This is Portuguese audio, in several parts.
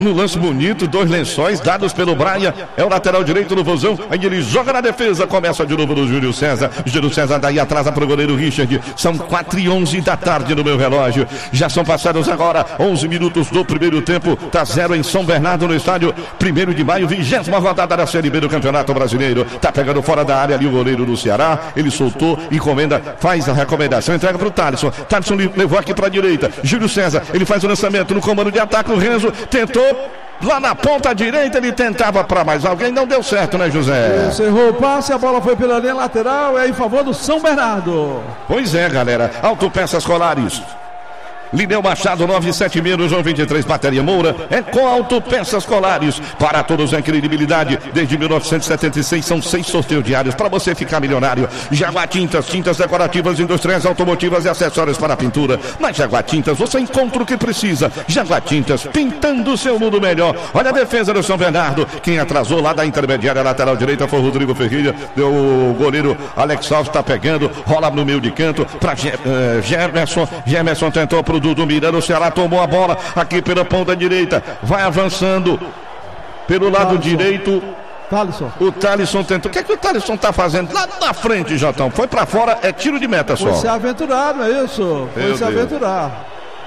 No lance bonito, 2 lençóis dados pelo Braia, é o lateral direito do Vozão, aí ele joga na defesa, começa de novo no Júlio César daí atrasa para o goleiro Richard, são 4h11 da tarde no meu relógio, já são passados agora 11 minutos do primeiro tempo, tá 0 em São Bernardo no estádio, 1º de maio, 20ª rodada da Série B do Campeonato Brasileiro, tá pegando fora da área ali o goleiro do Ceará, ele soltou, encomenda, faz a recomendação, entrega para o Thalisson levou aqui para a direita, Júlio César, ele faz o lançamento no comando de ataque, o Renzo tentou, lá na ponta direita ele tentava para mais alguém, não deu certo, né, José? Isso, errou o passe, a bola foi pela linha lateral, é em favor do São Bernardo. Pois é, galera, Autopeças Colares, Lineu Machado 976 João 23, Bateria Moura, é com Autopeças Colares, para todos em credibilidade, desde 1976 são 6 sorteios diários para você ficar milionário. Jaguar Tintas, tintas decorativas, industriais, automotivas e acessórios para pintura. Na Jaguar Tintas você encontra o que precisa. Jaguar Tintas, pintando o seu mundo melhor. Olha a defesa do São Bernardo, quem atrasou lá da intermediária lateral direita foi o Rodrigo Ferreira, o goleiro Alex Alves está pegando, rola no meio de canto para Gemerson tentou pro Dudu Miranda, o Ceará tomou a bola aqui pela ponta direita, vai avançando pelo lado direito. O Thalisson tentou. O que é que o Thalisson tá fazendo lá na frente, Jotão? Foi pra fora, é tiro de meta só. Foi se aventurar, não é isso? Foi se aventurar.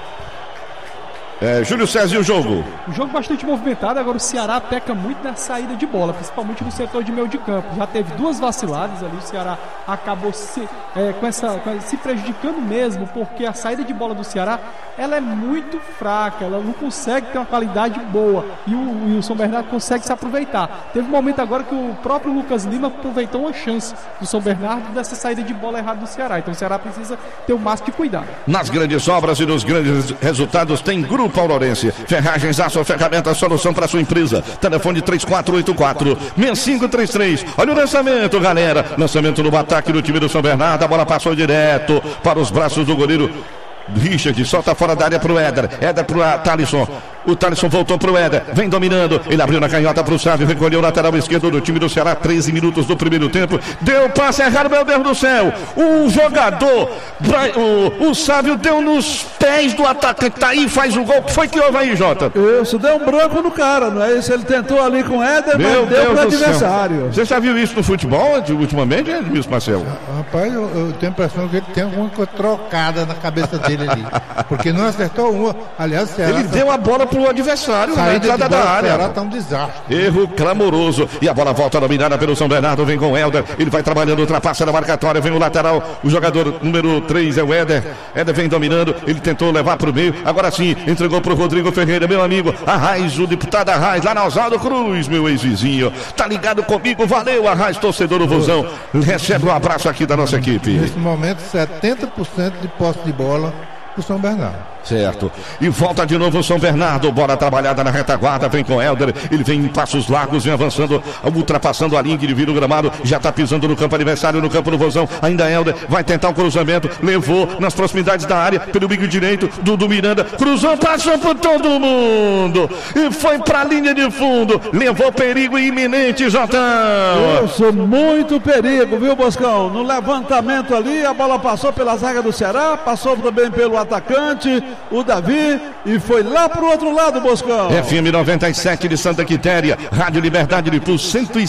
Júlio César, e o jogo? O jogo bastante movimentado, agora o Ceará peca muito na saída de bola, principalmente no setor de meio de campo. Já teve 2 vaciladas ali, o Ceará acabou se prejudicando mesmo, porque a saída de bola do Ceará, ela é muito fraca, ela não consegue ter uma qualidade boa, e o São Bernardo consegue se aproveitar. Teve um momento agora que o próprio Lucas Lima aproveitou uma chance do São Bernardo dessa saída de bola errada do Ceará, então o Ceará precisa ter o máximo de cuidado. Nas grandes obras e nos grandes resultados tem Grupo Aurorense, ferragens, aço, ferramentas, solução para sua empresa. Telefone 3484-6533. Olha o lançamento, galera. Lançamento no ataque do time do São Bernardo. A bola passou direto para os braços do goleiro Richard, solta fora da área pro Éder pro Thalisson. O Thalisson voltou pro Éder, vem dominando, ele abriu na canhota pro Sávio, recolheu o lateral esquerdo do time do Ceará, 13 minutos do primeiro tempo, deu passe errado, meu Deus do céu, o jogador, o Sávio deu nos pés do atacante, tá aí, faz o gol, que foi que houve aí, Jota? Isso, deu um branco no cara, não é isso? Ele tentou ali com o Éder, mas deu pro adversário. Você já viu isso no futebol ultimamente, Luiz Marcelo? Rapaz, eu tenho a impressão que ele tem alguma coisa trocada na cabeça dele ali, porque não acertou uma, aliás, o Ceará ele deu a bola pro adversário na entrada da área. Tá um desastre. Erro clamoroso. E a bola volta dominada pelo São Bernardo. Vem com o Helder. Ele vai trabalhando, ultrapassa na marcatória. Vem o lateral. O jogador número 3 é o Éder. Éder vem dominando. Ele tentou levar pro meio. Agora sim, entregou pro Rodrigo Ferreira, meu amigo. Arraiz, o deputado Arraiz, lá na Oswaldo Cruz, meu ex-vizinho. Tá ligado comigo? Valeu, Arraiz, torcedor do Vozão. Recebe um abraço aqui da nossa equipe. Nesse momento, 70% de posse de bola pro São Bernardo. Certo. E volta de novo o São Bernardo. Bola trabalhada na retaguarda. Vem com o Helder. Ele vem em passos largos, vem avançando, ultrapassando a linha que divide o gramado. Já tá pisando no campo adversário, no campo do Vozão. Ainda Helder vai tentar o cruzamento. Levou nas proximidades da área, pelo bico direito. Dudu Miranda cruzou, passou por todo mundo. E foi pra linha de fundo. Levou perigo iminente, Jotão. Isso, muito perigo, viu, Boscão? No levantamento ali, a bola passou pela zaga do Ceará, passou também pelo atacante, o Davi, e foi lá pro outro lado, Boscão. FM 97 de Santa Quitéria, Rádio Liberdade de Ipu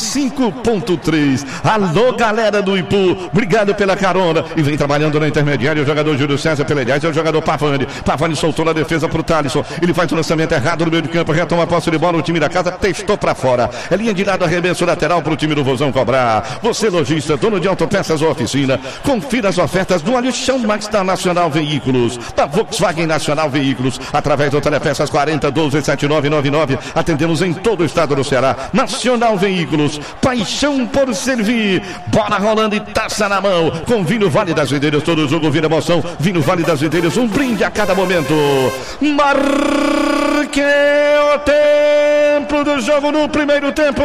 105.3. Alô, galera do Ipu, obrigado pela carona. E vem trabalhando na intermediária o jogador Júlio César, pela ideia é o jogador Pavani. Pavani soltou na defesa pro Thalisson. Ele faz o lançamento errado no meio de campo, retoma a posse de bola, o time da casa testou pra fora. É linha de lado, arremesso lateral pro time do Vozão cobrar. Você, lojista, dono de autopeças ou oficina, confira as ofertas do Alixão Max da Nacional Veículos, da Volkswagen Nacional Veículos, através do Telepeças 40127999. Atendemos em todo o estado do Ceará. Nacional Veículos, paixão por servir. Bola rolando e taça na mão. Com vinho Vale das Videiras, todo jogo vira emoção. Vinho Vale das Videiras, um brinde a cada momento. Marque o tempo do jogo no primeiro tempo.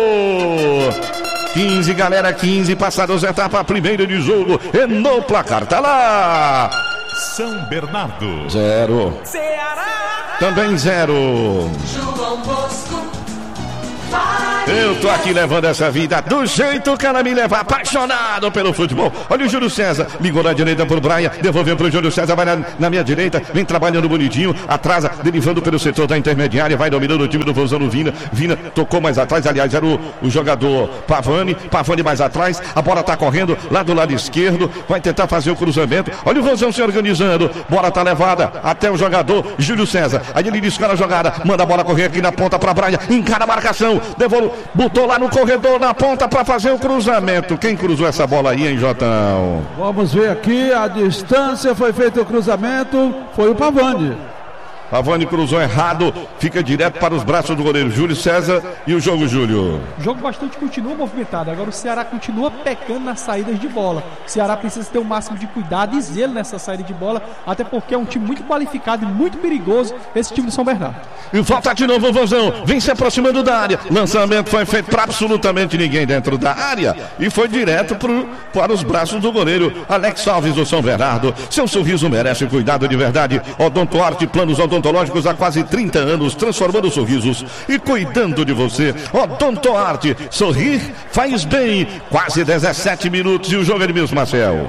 15, galera, 15, passados etapa primeira de jogo. E no placar tá lá. São Bernardo 0. Ceará também 0. João Bosco. Meu Eu tô aqui levando essa vida do jeito que ela me leva, apaixonado pelo futebol. Olha o Júlio César, ligou na direita pro Braia, devolveu pro Júlio César, vai na minha direita, vem trabalhando bonitinho, atrasa, derivando pelo setor da intermediária, vai dominando o time do Vozano Vina. Vina tocou mais atrás, aliás, era o jogador Pavani mais atrás, a bola tá correndo lá do lado esquerdo, vai tentar fazer o cruzamento. Olha o Vozão se organizando, bola tá levada até o jogador Júlio César. Aí ele descara a jogada, manda a bola correr aqui na ponta pra Braia, encara a marcação, botou lá no corredor, na ponta pra fazer o cruzamento. Quem cruzou essa bola aí, hein, Jotão? Vamos ver aqui, a distância, foi feito o cruzamento, foi o Pavani. Pavani cruzou errado, fica direto para os braços do goleiro Júlio César. E o jogo, Júlio? O jogo bastante continua movimentado. Agora o Ceará continua pecando nas saídas de bola. O Ceará precisa ter o máximo de cuidado e zelo nessa saída de bola, até porque é um time muito qualificado e muito perigoso, esse time do São Bernardo. E volta de novo o Vozão, vem se aproximando da área. Lançamento foi feito para absolutamente ninguém dentro da área e foi direto para os braços do goleiro Alex Alves do São Bernardo. Seu sorriso merece cuidado de verdade. Odontoarte, planos odontológicos há quase 30 anos, transformando sorrisos e cuidando de você. Odontoarte, sorrir faz bem. Quase 17 minutos e o jogo é de mesmo, Marcel.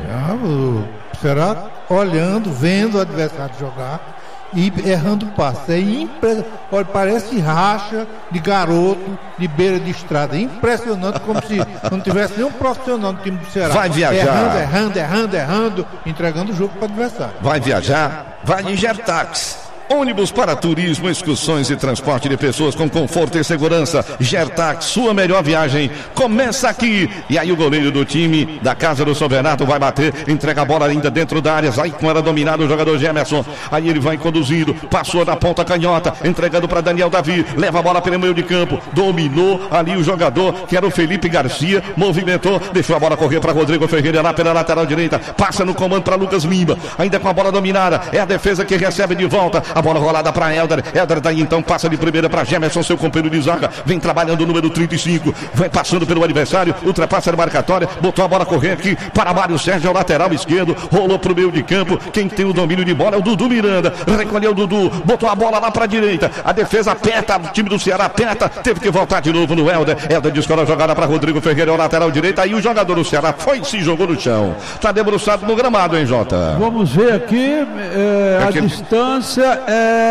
Será olhando, vendo o adversário jogar e errando o passe. É Olha, parece racha de garoto de beira de estrada. Impressionante, como se não tivesse nenhum profissional no time do Ceará. Vai viajar. Errando, entregando o jogo para o adversário. Vai viajar, vai de Gertax. Ônibus para turismo, excursões e transporte de pessoas com conforto e segurança. Gertax, sua melhor viagem começa aqui. E aí o goleiro do time da casa do São Bernardo vai bater, entrega a bola ainda dentro da área, vai com ela dominado o jogador Gemerson. Aí ele vai conduzindo, passou na ponta canhota, entregando para Daniel Davi, leva a bola pelo meio de campo, dominou ali o jogador que era o Felipe Garcia, movimentou, deixou a bola correr para Rodrigo Ferreira lá pela lateral direita, passa no comando para Lucas Limba, ainda com a bola dominada, é a defesa que recebe de volta. A bola rolada para Helder daí então passa de primeira para Gemerson, seu companheiro de zaga, vem trabalhando o número 35, vai passando pelo adversário, ultrapassa a marcatória, botou a bola correr aqui para Mário Sérgio, ao lateral esquerdo, rolou pro meio de campo, quem tem o domínio de bola é o Dudu Miranda, recolheu o Dudu, botou a bola lá para a direita, a defesa aperta, o time do Ceará aperta, teve que voltar de novo no Helder descola a jogada para Rodrigo Ferreira, ao lateral direita, aí o jogador do Ceará foi e se jogou no chão, tá debruçado no gramado, hein, Jota? Vamos ver aqui, a distância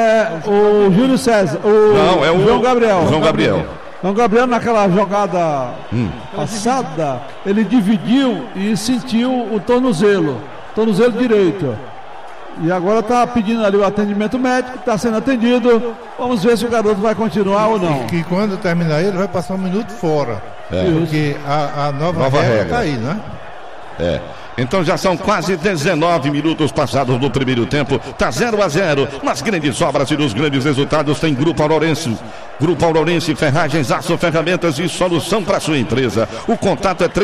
o Júlio César, não, é o João Gabriel. João Gabriel naquela jogada passada, ele dividiu e sentiu o tornozelo direito. E agora está pedindo ali o atendimento médico, está sendo atendido. Vamos ver se o garoto vai continuar ou não. E quando terminar ele vai passar um minuto fora. Porque a nova regra está aí, né? Então já são quase 19 minutos passados no primeiro tempo. Tá 0-0. Nas grandes obras e nos grandes resultados tem Grupo Aurorense. Grupo Aurorense, ferragens, aço, ferramentas e solução para sua empresa. O contato é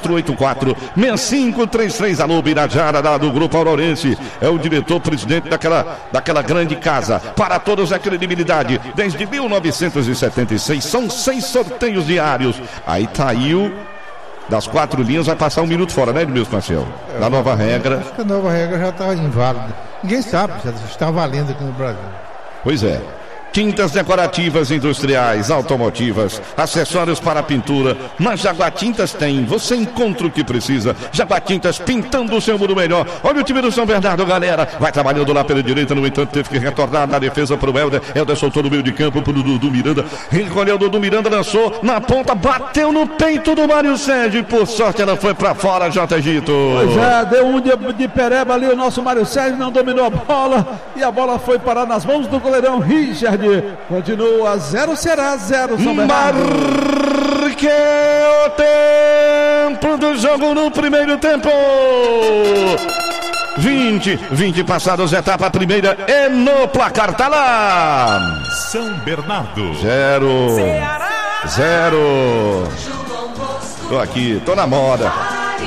3484-6533. Alô, Birajara, lá do Grupo Aurorense. É o diretor-presidente daquela grande casa. Para todos a credibilidade. Desde 1976, são 6 sorteios diários. Aí tá aí das 4 linhas vai passar um minuto fora, né, Edmilson Marcel? Da nova regra. Acho que a nova regra já está inválida. Ninguém sabe se está valendo aqui no Brasil. Pois é. Tintas decorativas, industriais, automotivas, acessórios para pintura. Mas Jaguatintas tem. Você encontra o que precisa. Jaguatintas pintando o seu mundo melhor. Olha o time do São Bernardo, galera. Vai trabalhando lá pela direita. No entanto, teve que retornar na defesa para o Helder. Helder soltou no meio de campo para o Dudu Miranda. Recolheu o Dudu Miranda, lançou na ponta, bateu no peito do Mário Sérgio. E por sorte ela foi para fora, J. Gito. Pois é, deu um de pereba ali o nosso Mário Sérgio. Não dominou a bola. E a bola foi parar nas mãos do goleirão Richard. Continua 0 Ceará, 0 São Bernardo. Marque o tempo do jogo no primeiro tempo. 20 passados, etapa primeira e no placar tá lá. São Bernardo 0. Tô aqui, tô na moda.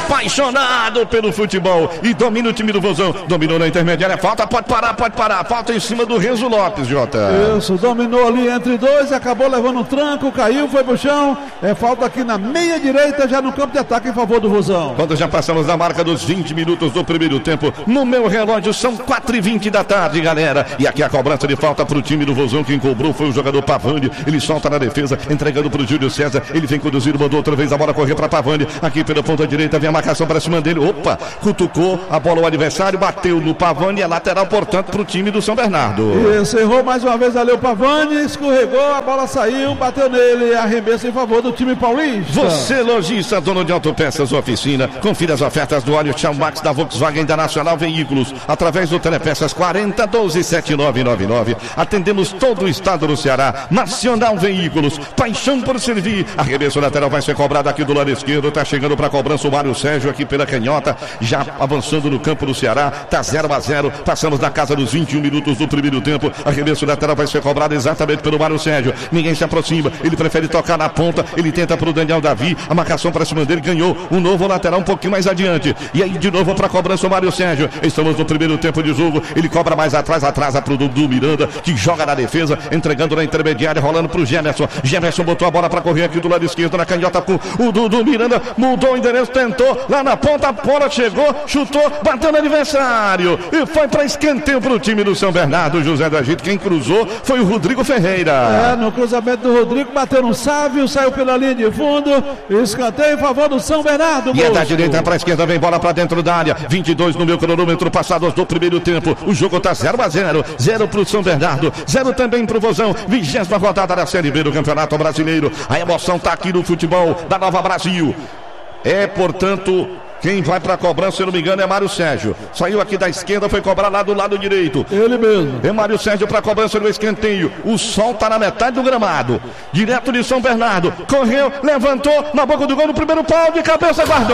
apaixonado pelo futebol e domina o time do Vozão. Dominou na intermediária, falta, pode parar. Falta em cima do Renzo Lopes, Jota. Isso, dominou ali entre dois, acabou levando um tranco, caiu, foi pro chão. É falta aqui na meia direita, já no campo de ataque em favor do Vozão. Quando já passamos da marca dos 20 minutos do primeiro tempo, no meu relógio são 4h20 da tarde, galera. E aqui a cobrança de falta pro time do Vozão. Quem cobrou foi o jogador Pavani. Ele solta na defesa, entregando pro Júlio César. Ele vem conduzido, mandou outra vez a bola correr pra Pavani. Aqui pela ponta direita, vem a marcação para cima dele. Opa, cutucou a bola o adversário, bateu no Pavani. É lateral, portanto, pro time do São Bernardo. Isso, errou mais uma vez ali o Pavani, escorregou, a bola saiu, bateu nele, arremesso em favor do time paulista. Você, lojista, dono de autopeças oficina, confira as ofertas do óleo Shell Max da Volkswagen da Nacional Veículos, através do Telepeças 40 12 7999. Atendemos todo o estado do Ceará. Nacional Veículos, paixão por servir. Arremesso lateral vai ser cobrado aqui do lado esquerdo, tá chegando para cobrança o Mário Sérgio aqui pela canhota, já avançando no campo do Ceará, tá 0-0, passamos da casa dos 21 minutos do primeiro tempo. Arremesso lateral vai ser cobrado exatamente pelo Mário Sérgio. Ninguém se aproxima, ele prefere tocar na ponta, ele tenta pro Daniel Davi, a marcação para cima dele, ganhou um novo lateral um pouquinho mais adiante. E aí de novo para cobrança o Mário Sérgio. Estamos no primeiro tempo de jogo, ele cobra mais atrás, atrasa pro Dudu Miranda, que joga na defesa, entregando na intermediária, rolando pro Jefferson. Jefferson botou a bola para correr aqui do lado esquerdo, na canhota com o Dudu Miranda, mudou o endereço, tentou, lá na ponta, a bola chegou, chutou, bateu no adversário, e foi para escanteio pro time do São Bernardo, José do Egito. Quem cruzou foi o Rodrigo Ferreira. No cruzamento do Rodrigo, bateu no Sávio, saiu pela linha de fundo, escanteio em favor do São Bernardo. E é da direita para a esquerda, vem bola para dentro da área, 22 no meu cronômetro, passados do primeiro tempo, o jogo tá 0-0, 0 pro São Bernardo, 0 também pro Vozão, 20ª rodada da Série B do Campeonato Brasileiro. A emoção tá aqui no futebol da Nova Brasil. É, portanto, quem vai para a cobrança, se não me engano, é Mário Sérgio. Saiu aqui da esquerda, foi cobrar lá do lado direito. Ele mesmo. É Mário Sérgio para a cobrança no escanteio. O sol tá na metade do gramado. Direto de São Bernardo. Correu, levantou, na boca do gol, no primeiro pau, de cabeça, guardou.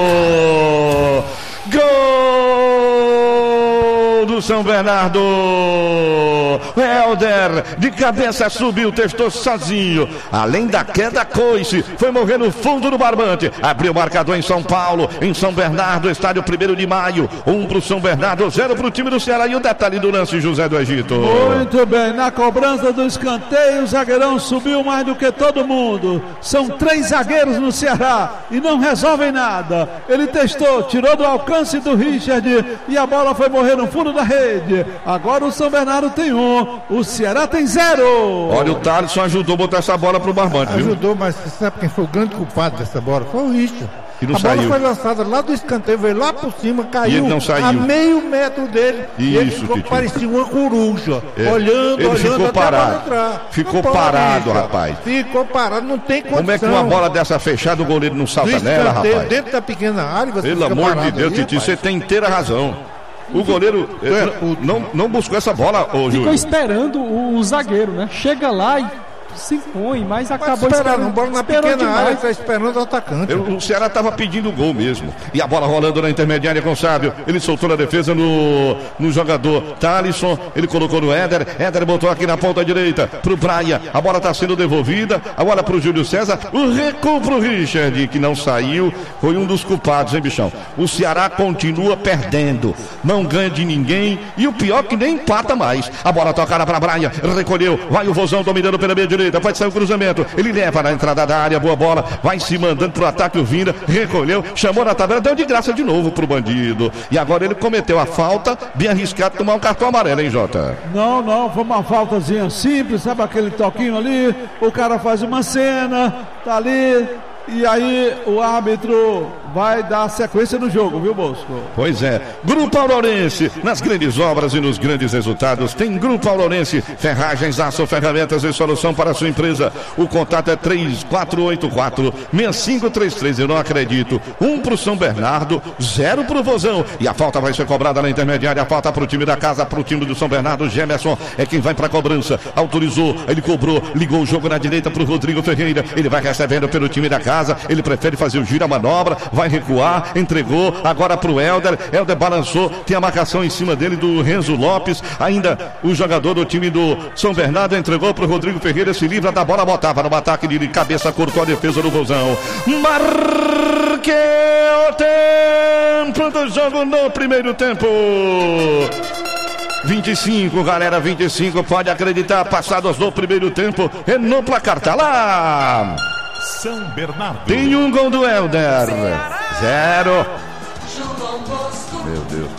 Gol do São Bernardo. Helder, de cabeça subiu, testou sozinho. Além da queda, coice, foi morrer no fundo do barbante. Abriu o marcador em São Paulo, em São Bernardo, estádio 1º de maio. 1 pro São Bernardo, 0 pro time do Ceará. E o detalhe do lance, José do Egito. Muito bem, na cobrança do escanteio, o zagueirão subiu mais do que todo mundo. São 3 zagueiros no Ceará e não resolvem nada. Ele testou, tirou do alcance do Richard e a bola foi morrer no fundo da rede. Agora o São Bernardo tem 1, o Ceará tem 0. Olha, o Thaleson ajudou a botar essa bola pro barbante, viu? Ajudou, mas você sabe quem foi o grande culpado dessa bola? Foi o Richard. E não a saiu. bola foi lançada lá do escanteio, veio lá por cima, caiu, E ele não saiu. a meio metro dele. Isso, e ele ficou, Titi. parecia uma coruja, Ele olhando, olhando ficou até parado. a bola entrar. Ficou Não pode, parado, Richard. rapaz. Ficou parado, não tem condição. Como é que uma bola dessa fechada, o goleiro não do salta nela, escanteio, rapaz? dentro da pequena área, você Pelo fica amor de parado Deus, ali, Titi, rapaz. você tem inteira razão. O goleiro não buscou essa bola, ô Ficou Júlio. esperando o zagueiro, né? Chega lá e se impõe, mas acabou esperando, bola na esperou pequena demais. área, está esperando o atacante. O Ceará estava pedindo gol mesmo. E a bola rolando na intermediária com o Sábio. Ele soltou na defesa no jogador Thaleson. Ele colocou no Éder. Éder botou aqui na ponta direita pro Braia. A bola está sendo devolvida. A bola pro Júlio César. O recuo pro Richard, que não saiu. Foi um dos culpados, hein, bichão? O Ceará continua perdendo. Não ganha de ninguém. E o pior que nem empata mais. A bola tocada para Braia. Recolheu. Vai o Vozão dominando pela meia direita. Pode sair o cruzamento. Ele leva na entrada da área. Boa bola. Vai se mandando pro ataque o Vinda. Recolheu. Chamou na tabela. Deu de graça de novo pro bandido. E agora ele cometeu a falta. Bem arriscado tomar um cartão amarelo, hein, Jota? Não, foi uma faltazinha simples, sabe aquele toquinho ali, o cara faz uma cena, tá ali, e aí o árbitro vai dar sequência no jogo, viu, Bosco? Pois é. Grupo Aurorense, nas grandes obras e nos grandes resultados, tem Grupo Aurorense, ferragens, aço, ferramentas e solução para a sua empresa. O contato é 3484-6533, eu não acredito. 1 pro São Bernardo, 0 pro Vozão. E a falta vai ser cobrada na intermediária, a falta pro time da casa, pro time do São Bernardo. Gemerson é quem vai pra cobrança, autorizou, ele cobrou, ligou o jogo na direita pro Rodrigo Ferreira. Ele vai recebendo pelo time da casa, ele prefere fazer o giro, a manobra, vai recuar, entregou agora pro Helder. Helder balançou, tem a marcação em cima dele do Renzo Lopes. Ainda o jogador do time do São Bernardo entregou pro Rodrigo Ferreira, se livra da bola, botava no ataque de cabeça, cortou a defesa do Vozão. Marque o tempo do jogo no primeiro tempo. 25, galera, 25, pode acreditar, passados no primeiro tempo, e no placar tá lá. São Bernardo. Tem um gol do Helder. 0. Meu Deus.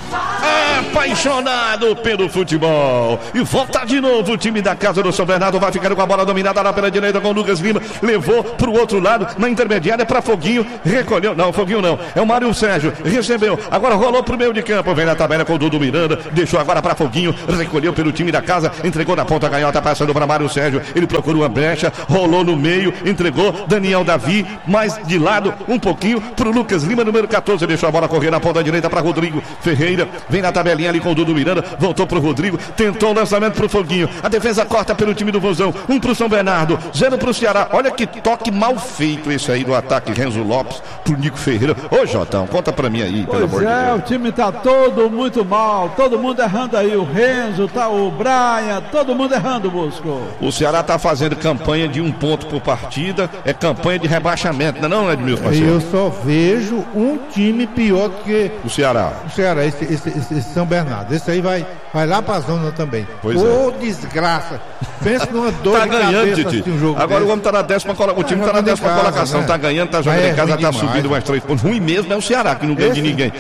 Apaixonado pelo futebol. E volta de novo o time da casa do São Bernardo. Vai ficando com a bola dominada lá pela direita com o Lucas Lima. Levou pro outro lado, na intermediária para Foguinho. Recolheu, não, Foguinho não. É o Mário Sérgio. Recebeu, agora rolou pro meio de campo. Vem na tabela com o Dudu Miranda. Deixou agora para Foguinho. Recolheu pelo time da casa. Entregou na ponta canhota, passando para Mário Sérgio. Ele procurou a brecha, rolou no meio. Entregou Daniel Davi. Mais de lado, um pouquinho pro Lucas Lima, número 14. Deixou a bola correr na ponta direita para Rodrigo Ferreira. Vem na tabelinha ali com o Dudu Miranda, voltou pro Rodrigo, tentou o lançamento pro Foguinho, a defesa corta pelo time do Vozão, 1 pro São Bernardo, 0 pro Ceará. Olha que toque mal feito esse aí do ataque, Renzo Lopes pro Nico Ferreira. Ô Jotão, conta pra mim aí, pelo amor de Deus. O time tá todo muito mal, todo mundo errando aí, o Renzo, tá o Brian, todo mundo errando, Bosco. O Ceará tá fazendo campanha de 1 ponto por partida, é campanha de rebaixamento, não é, Edmilson Marcelo? Eu só vejo um time pior do que o Ceará. O Ceará, esse São Bernardo. Esse aí vai lá pra zona também. Pois desgraça. Pensa numa dor tá de ganhando, cabeça Titi. um jogo agora desse. O homem tá na 10ª colocação. O time tá na 10ª colocação, né? Tá ganhando, tá jogando em casa, tá demais, subindo mais 3 pontos. Ruim mesmo é o Ceará, que não ganha de ninguém.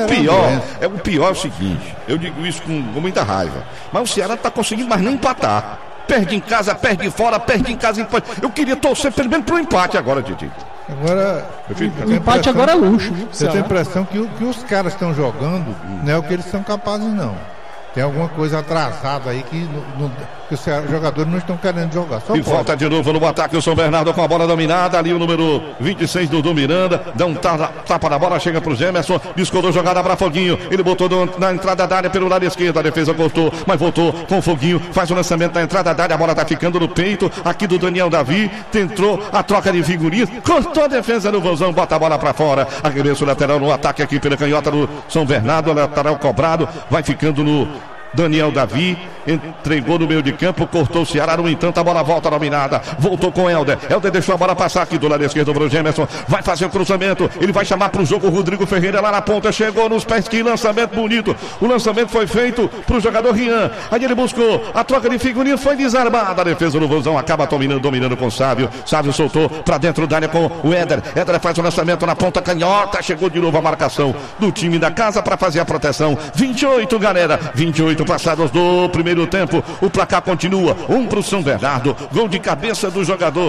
O pior é o seguinte, eu digo isso com muita raiva, mas o Ceará tá conseguindo mais nem empatar. Perde em casa, perde fora, perde em casa, empate. Eu queria torcer pelo menos pro empate agora, Titi. Agora, o empate agora é luxo. Eu tenho a impressão que os caras estão jogando não é o que eles são capazes, não. Tem alguma coisa atrasada aí que os jogadores não estão querendo jogar. E volta de novo no ataque o São Bernardo com a bola dominada. Ali o número 26 do Miranda. Dá um tapa na bola, chega pro Gemerson. Descolou jogada para Foguinho. Ele botou na entrada da área pelo lado esquerdo. A defesa cortou, mas voltou com o Foguinho. Faz o lançamento na entrada da área. A bola tá ficando no peito aqui do Daniel Davi. Tentou a troca de figurinhas. Cortou a defesa do Vozão. Bota a bola para fora. Arremesso lateral no ataque aqui pela canhota do São Bernardo. Lateral cobrado. Vai ficando no Daniel Davi, entregou no meio de campo, cortou o Ceará, no entanto a bola volta dominada, voltou com Helder, deixou a bola passar aqui do lado esquerdo para o Gemerson, vai fazer o cruzamento, ele vai chamar para o jogo o Rodrigo Ferreira lá na ponta, chegou nos pés, que lançamento bonito, o lançamento foi feito para o jogador Rian, aí ele buscou, a troca de figurinha foi desarmada, a defesa do Vozão acaba dominando com o Sávio soltou para dentro da área com o Éder faz o lançamento na ponta canhota, chegou de novo a marcação do time da casa para fazer a proteção, 28 galera, 28 passados do primeiro tempo, o placar continua, 1 pro São Bernardo, gol de cabeça do jogador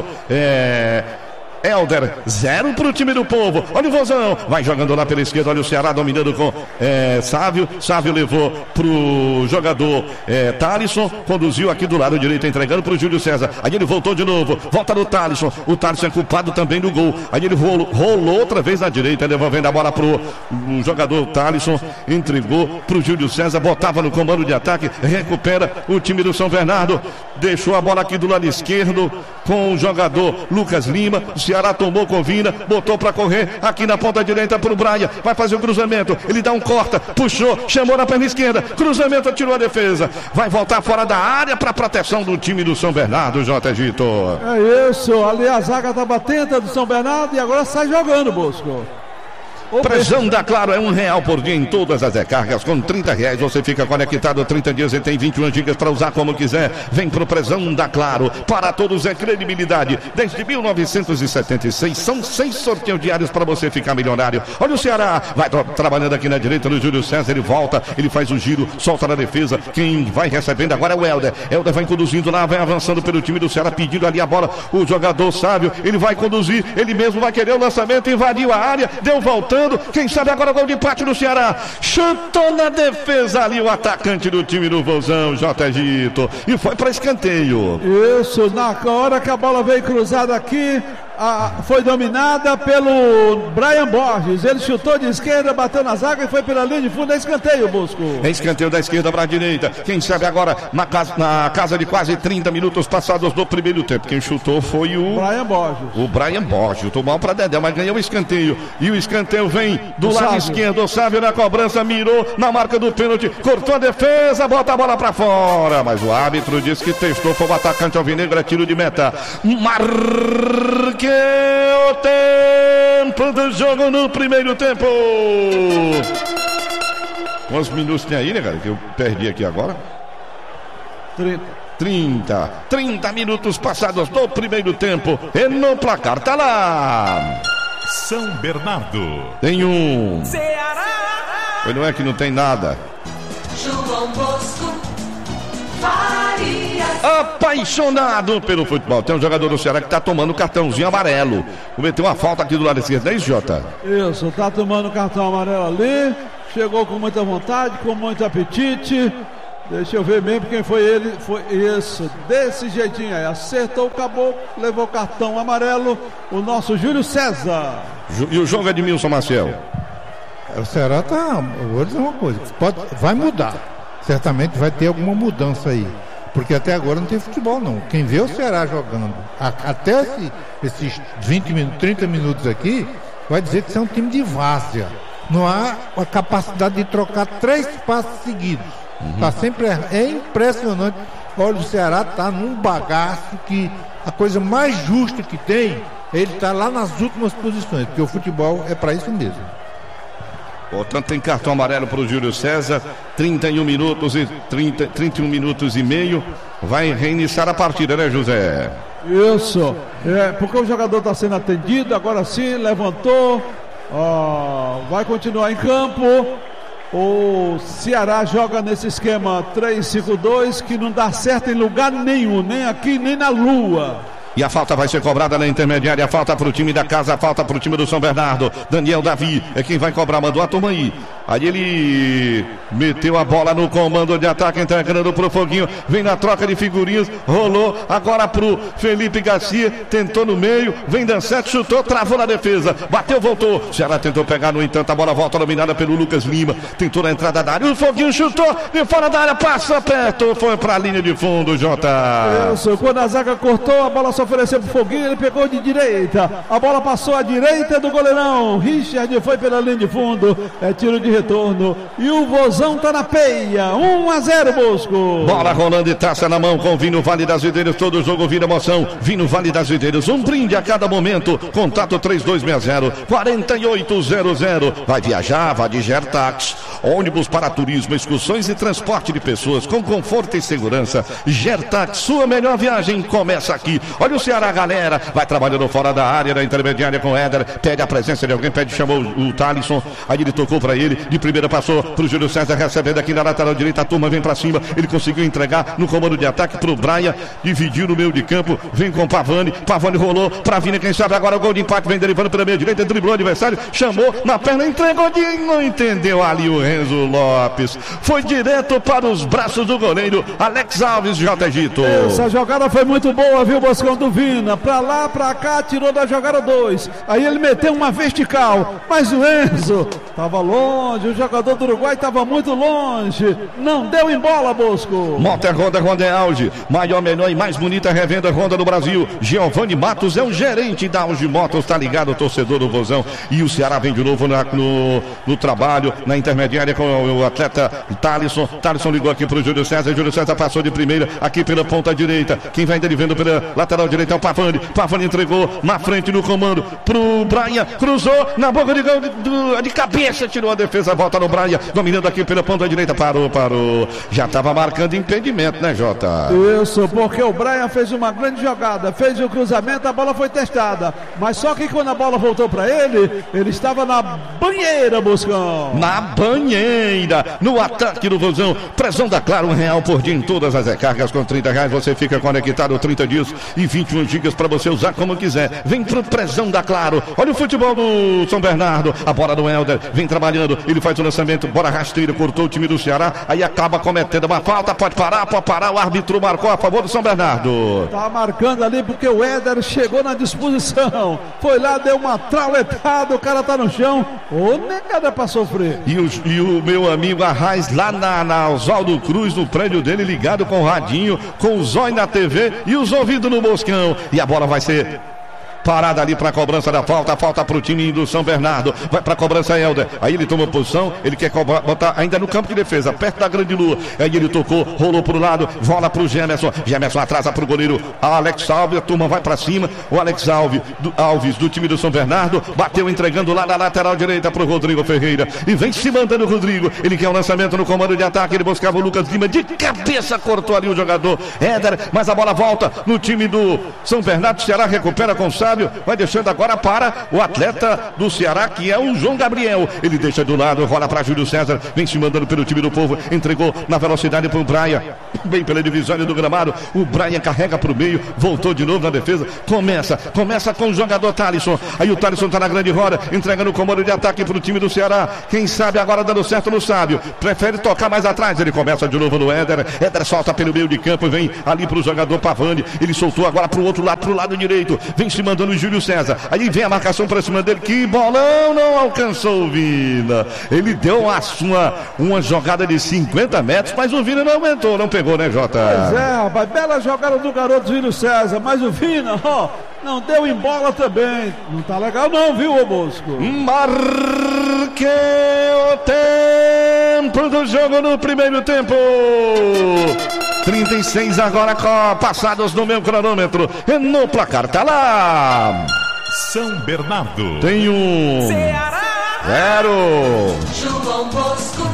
Helder, 0 pro time do Povo. Olha o Vozão, vai jogando lá pela esquerda. Olha o Ceará dominando com Sávio levou pro jogador Thalisson, conduziu aqui do lado direito, entregando pro Júlio César. Aí ele voltou de novo, volta no Thalisson. O Thalisson é culpado também do gol. Aí ele rolou outra vez na direita, devolvendo a bola pro jogador Thalisson, entregou pro Júlio César, botava no comando de ataque, recupera o time do São Bernardo, deixou a bola aqui do lado esquerdo com o jogador Lucas Lima. O Ceará tomou Covina, botou para correr aqui na ponta direita pro Brian, vai fazer o cruzamento, ele dá um corta, puxou, chamou na perna esquerda, cruzamento, tirou a defesa, vai voltar fora da área para proteção do time do São Bernardo, J. Gito. É isso, ali a zaga estava atenta do São Bernardo e agora sai jogando, Bosco. Pressão da Claro é R$1 por dia em todas as recargas. Com R$30 você fica conectado 30 dias e tem 21 gigas para usar como quiser. Vem pro Pressão da Claro. Para todos é credibilidade. Desde 1976 são 6 sorteios diários para você ficar milionário. Olha o Ceará, vai trabalhando aqui na direita no Júlio César, ele volta, ele faz o giro, solta na defesa. Quem vai recebendo agora é o Helder. Helder vai conduzindo lá, vai avançando pelo time do Ceará, pedindo ali a bola. O jogador Sávio, ele vai conduzir, ele mesmo vai querer o lançamento, invadiu a área, deu voltando. Quem sabe agora gol de empate do Ceará. Chutou na defesa ali o atacante do time do Vozão, J. Gito. E foi para escanteio. Isso, na hora que a bola veio cruzada aqui, foi dominada pelo Brian Borges. Ele chutou de esquerda, bateu na zaga e foi pela linha de fundo. É escanteio, Bosco. É escanteio da esquerda para a direita. Quem sabe agora na casa de quase 30 minutos passados do primeiro tempo. Quem chutou foi o Brian Borges. O Brian Borges. Chutou mal para Dedé, mas ganhou o escanteio. E o escanteio vem do lado esquerdo. O Sávio na cobrança, mirou na marca do pênalti, cortou a defesa, bota a bola para fora. Mas o árbitro disse que testou, foi o atacante alvinegro, é tiro de meta. Marque o tempo do jogo no primeiro tempo. Quantos minutos tem aí, né, cara? Que eu perdi aqui agora. 30 minutos passados do primeiro tempo. E no placar tá lá. São Bernardo. Tem um. Pois não é que não tem nada. João Bosco Farias. Apaixonado pelo futebol. Tem um jogador do Ceará que tá tomando cartãozinho amarelo. Cometeu uma falta aqui do lado esquerdo, não é isso, Jota? Isso, tá tomando cartão amarelo ali. Chegou com muita vontade, com muito apetite. Deixa eu ver mesmo quem foi ele. Foi isso, desse jeitinho aí. Acertou o caboclo, levou cartão amarelo. O nosso Júlio César. E o jogo é de Milson Maciel. O Ceará tá. Eu vou dizer uma coisa: vai mudar. Certamente vai ter alguma mudança aí. Porque até agora não tem futebol, não. Quem vê o Ceará jogando até esses 20 minutos, 30 minutos aqui, vai dizer que isso é um time de várzea. Não há a capacidade de trocar 3 passes seguidos. Tá sempre. É impressionante. Olha, o Ceará tá num bagaço que a coisa mais justa que tem, ele tá lá nas últimas posições, porque o futebol é para isso mesmo. Portanto, tem cartão amarelo para o Júlio César. 31 minutos e meio. Vai reiniciar a partida, né, José? Isso. Porque o jogador está sendo atendido. Agora sim, levantou. Vai continuar em campo. O Ceará joga nesse esquema 3-5-2 que não dá certo em lugar nenhum, nem aqui nem na lua. E a falta vai ser cobrada na intermediária. A falta para o time da casa, a falta para o time do São Bernardo. Daniel Davi é quem vai cobrar, mandou a turma aí. Aí ele meteu a bola no comando de ataque, entregando pro Foguinho. Vem na troca de figurinhas, rolou agora pro Felipe Garcia. Tentou no meio, vem dançando, chutou, travou na defesa. Bateu, voltou. Ceará tentou pegar, no entanto, a bola volta dominada pelo Lucas Lima. Tentou na entrada da área. O Foguinho chutou, de fora da área, passa perto. Foi pra linha de fundo, Jota. Isso, quando a zaga cortou, a bola só ofereceu pro Foguinho, ele pegou de direita. A bola passou à direita do goleirão. Richard foi pela linha de fundo. É tiro de retorno. E o Vozão tá na peia. 1-0, Bosco. Bola rolando e taça na mão com o Vinho Vale das Videiras. Todo jogo vira emoção. Vinho Vale das Videiras. Um brinde a cada momento. Contato 3260-4800. Vai viajar, vai de Gertax. Ônibus para turismo, excursões e transporte de pessoas com conforto e segurança. Gertax, sua melhor viagem começa aqui. Olha o Ceará, galera. Vai trabalhando fora da área, da intermediária com o Éder. Pede a presença de alguém, chamou o Thalisson. Aí ele tocou para ele. De primeira passou pro Júlio César, recebendo aqui na lateral direita. A turma vem para cima. Ele conseguiu entregar no comando de ataque pro Braia. Dividiu no meio de campo. Vem com o Pavani. Pavani rolou pra Vina. Quem sabe agora o gol de empate vem derivando pela meia direita. Driblou o adversário. Chamou na perna. Entregou de. Não entendeu ali o Renzo Lopes. Foi direto para os braços do goleiro Alex Alves, J. Egito. Essa jogada foi muito boa, viu, Boscão do Vina? Pra lá, pra cá, tirou da jogada 2. Aí ele meteu uma vertical. Mas o Enzo tava longe. O jogador do Uruguai tava muito longe. Não deu em bola, Bosco. Motor Honda é auge. Maior, menor e mais bonita revenda Honda no Brasil. Giovanni Matos é o gerente da Auge Motos. Tá ligado, o torcedor do Vozão. E o Ceará vem de novo no trabalho, na intermediária com o atleta Thalisson. Thalisson ligou aqui pro Júlio César. Júlio César passou de primeira aqui pela ponta direita. Quem vai derivando pela lateral direita é o Pavani. Pavani entregou na frente no comando pro Braia. Cruzou na boca de cabeça. Tirou a defesa. Volta no Braia. Dominando aqui pela ponta direita. Parou. Já estava marcando impedimento, né, Jota? Isso, porque o Braia fez uma grande jogada. Fez o cruzamento. A bola foi testada. Mas só que quando a bola voltou para ele estava na banheira, Buscão. Na banheira. No ataque do Vozão. Prezão da Claro, R$1 por dia em todas as recargas. Com R$30 você fica conectado 30 dias e 21 gigas para você usar como quiser. Vem pro Prezão da Claro. Olha o futebol do São Bernardo. A bola do Helder. Vem trabalhando. Ele ele faz o lançamento, bola rasteira, cortou o time do Ceará, aí acaba cometendo uma falta, pode parar, o árbitro marcou a favor do São Bernardo. Tá marcando ali porque o Éder chegou na disposição, foi lá, deu uma trauletada, o cara tá no chão, ô negada pra sofrer. E o meu amigo Arraiz lá na Oswaldo Cruz, no prédio dele, ligado com o radinho, com o zóio na TV e os ouvidos no Boscão, e a bola vai ser parada ali para a cobrança da falta, a falta para o time do São Bernardo, vai para a cobrança Helder, aí ele toma posição, ele quer botar ainda no campo de defesa, perto da grande lua, aí ele tocou, rolou para o lado, bola para o Gemerson atrasa para o goleiro Alex Alves, a turma vai para cima, o Alex Alves do time do São Bernardo, bateu entregando lá na lateral direita para o Rodrigo Ferreira, e vem se mandando o Rodrigo, ele quer um lançamento no comando de ataque, ele buscava o Lucas Lima, de cabeça cortou ali o jogador Éder, mas a bola volta no time do São Bernardo, Ceará recupera com o Sábio, vai deixando agora para o atleta do Ceará, que é o João Gabriel, ele deixa do lado, rola para Júlio César, vem se mandando pelo time do Povo, entregou na velocidade para o Brian, bem pela divisória do gramado, o Brian carrega para o meio, voltou de novo na defesa, começa com o jogador Thalisson, aí o Thalisson está na grande roda, entrega no comando de ataque para o time do Ceará, quem sabe agora dando certo no Sábio, prefere tocar mais atrás, ele começa de novo no Éder solta pelo meio de campo, vem ali para o jogador Pavani, ele soltou agora para o outro lado, para o lado direito, vem se mandando o Júlio César, aí vem a marcação para cima dele, que bolão, não alcançou o Vina, ele deu uma jogada de 50 metros, mas o Vina não aguentou, não pegou, né, Jota? Pois é, rapaz, bela jogada do garoto Júlio César, mas o Vina, não deu em bola também, não tá legal não, viu, ô Bosco? Marquei o tempo do jogo no primeiro tempo. 36 agora, passados no meu cronômetro. No placar tá lá. São Bernardo. Tem 0. João Bosco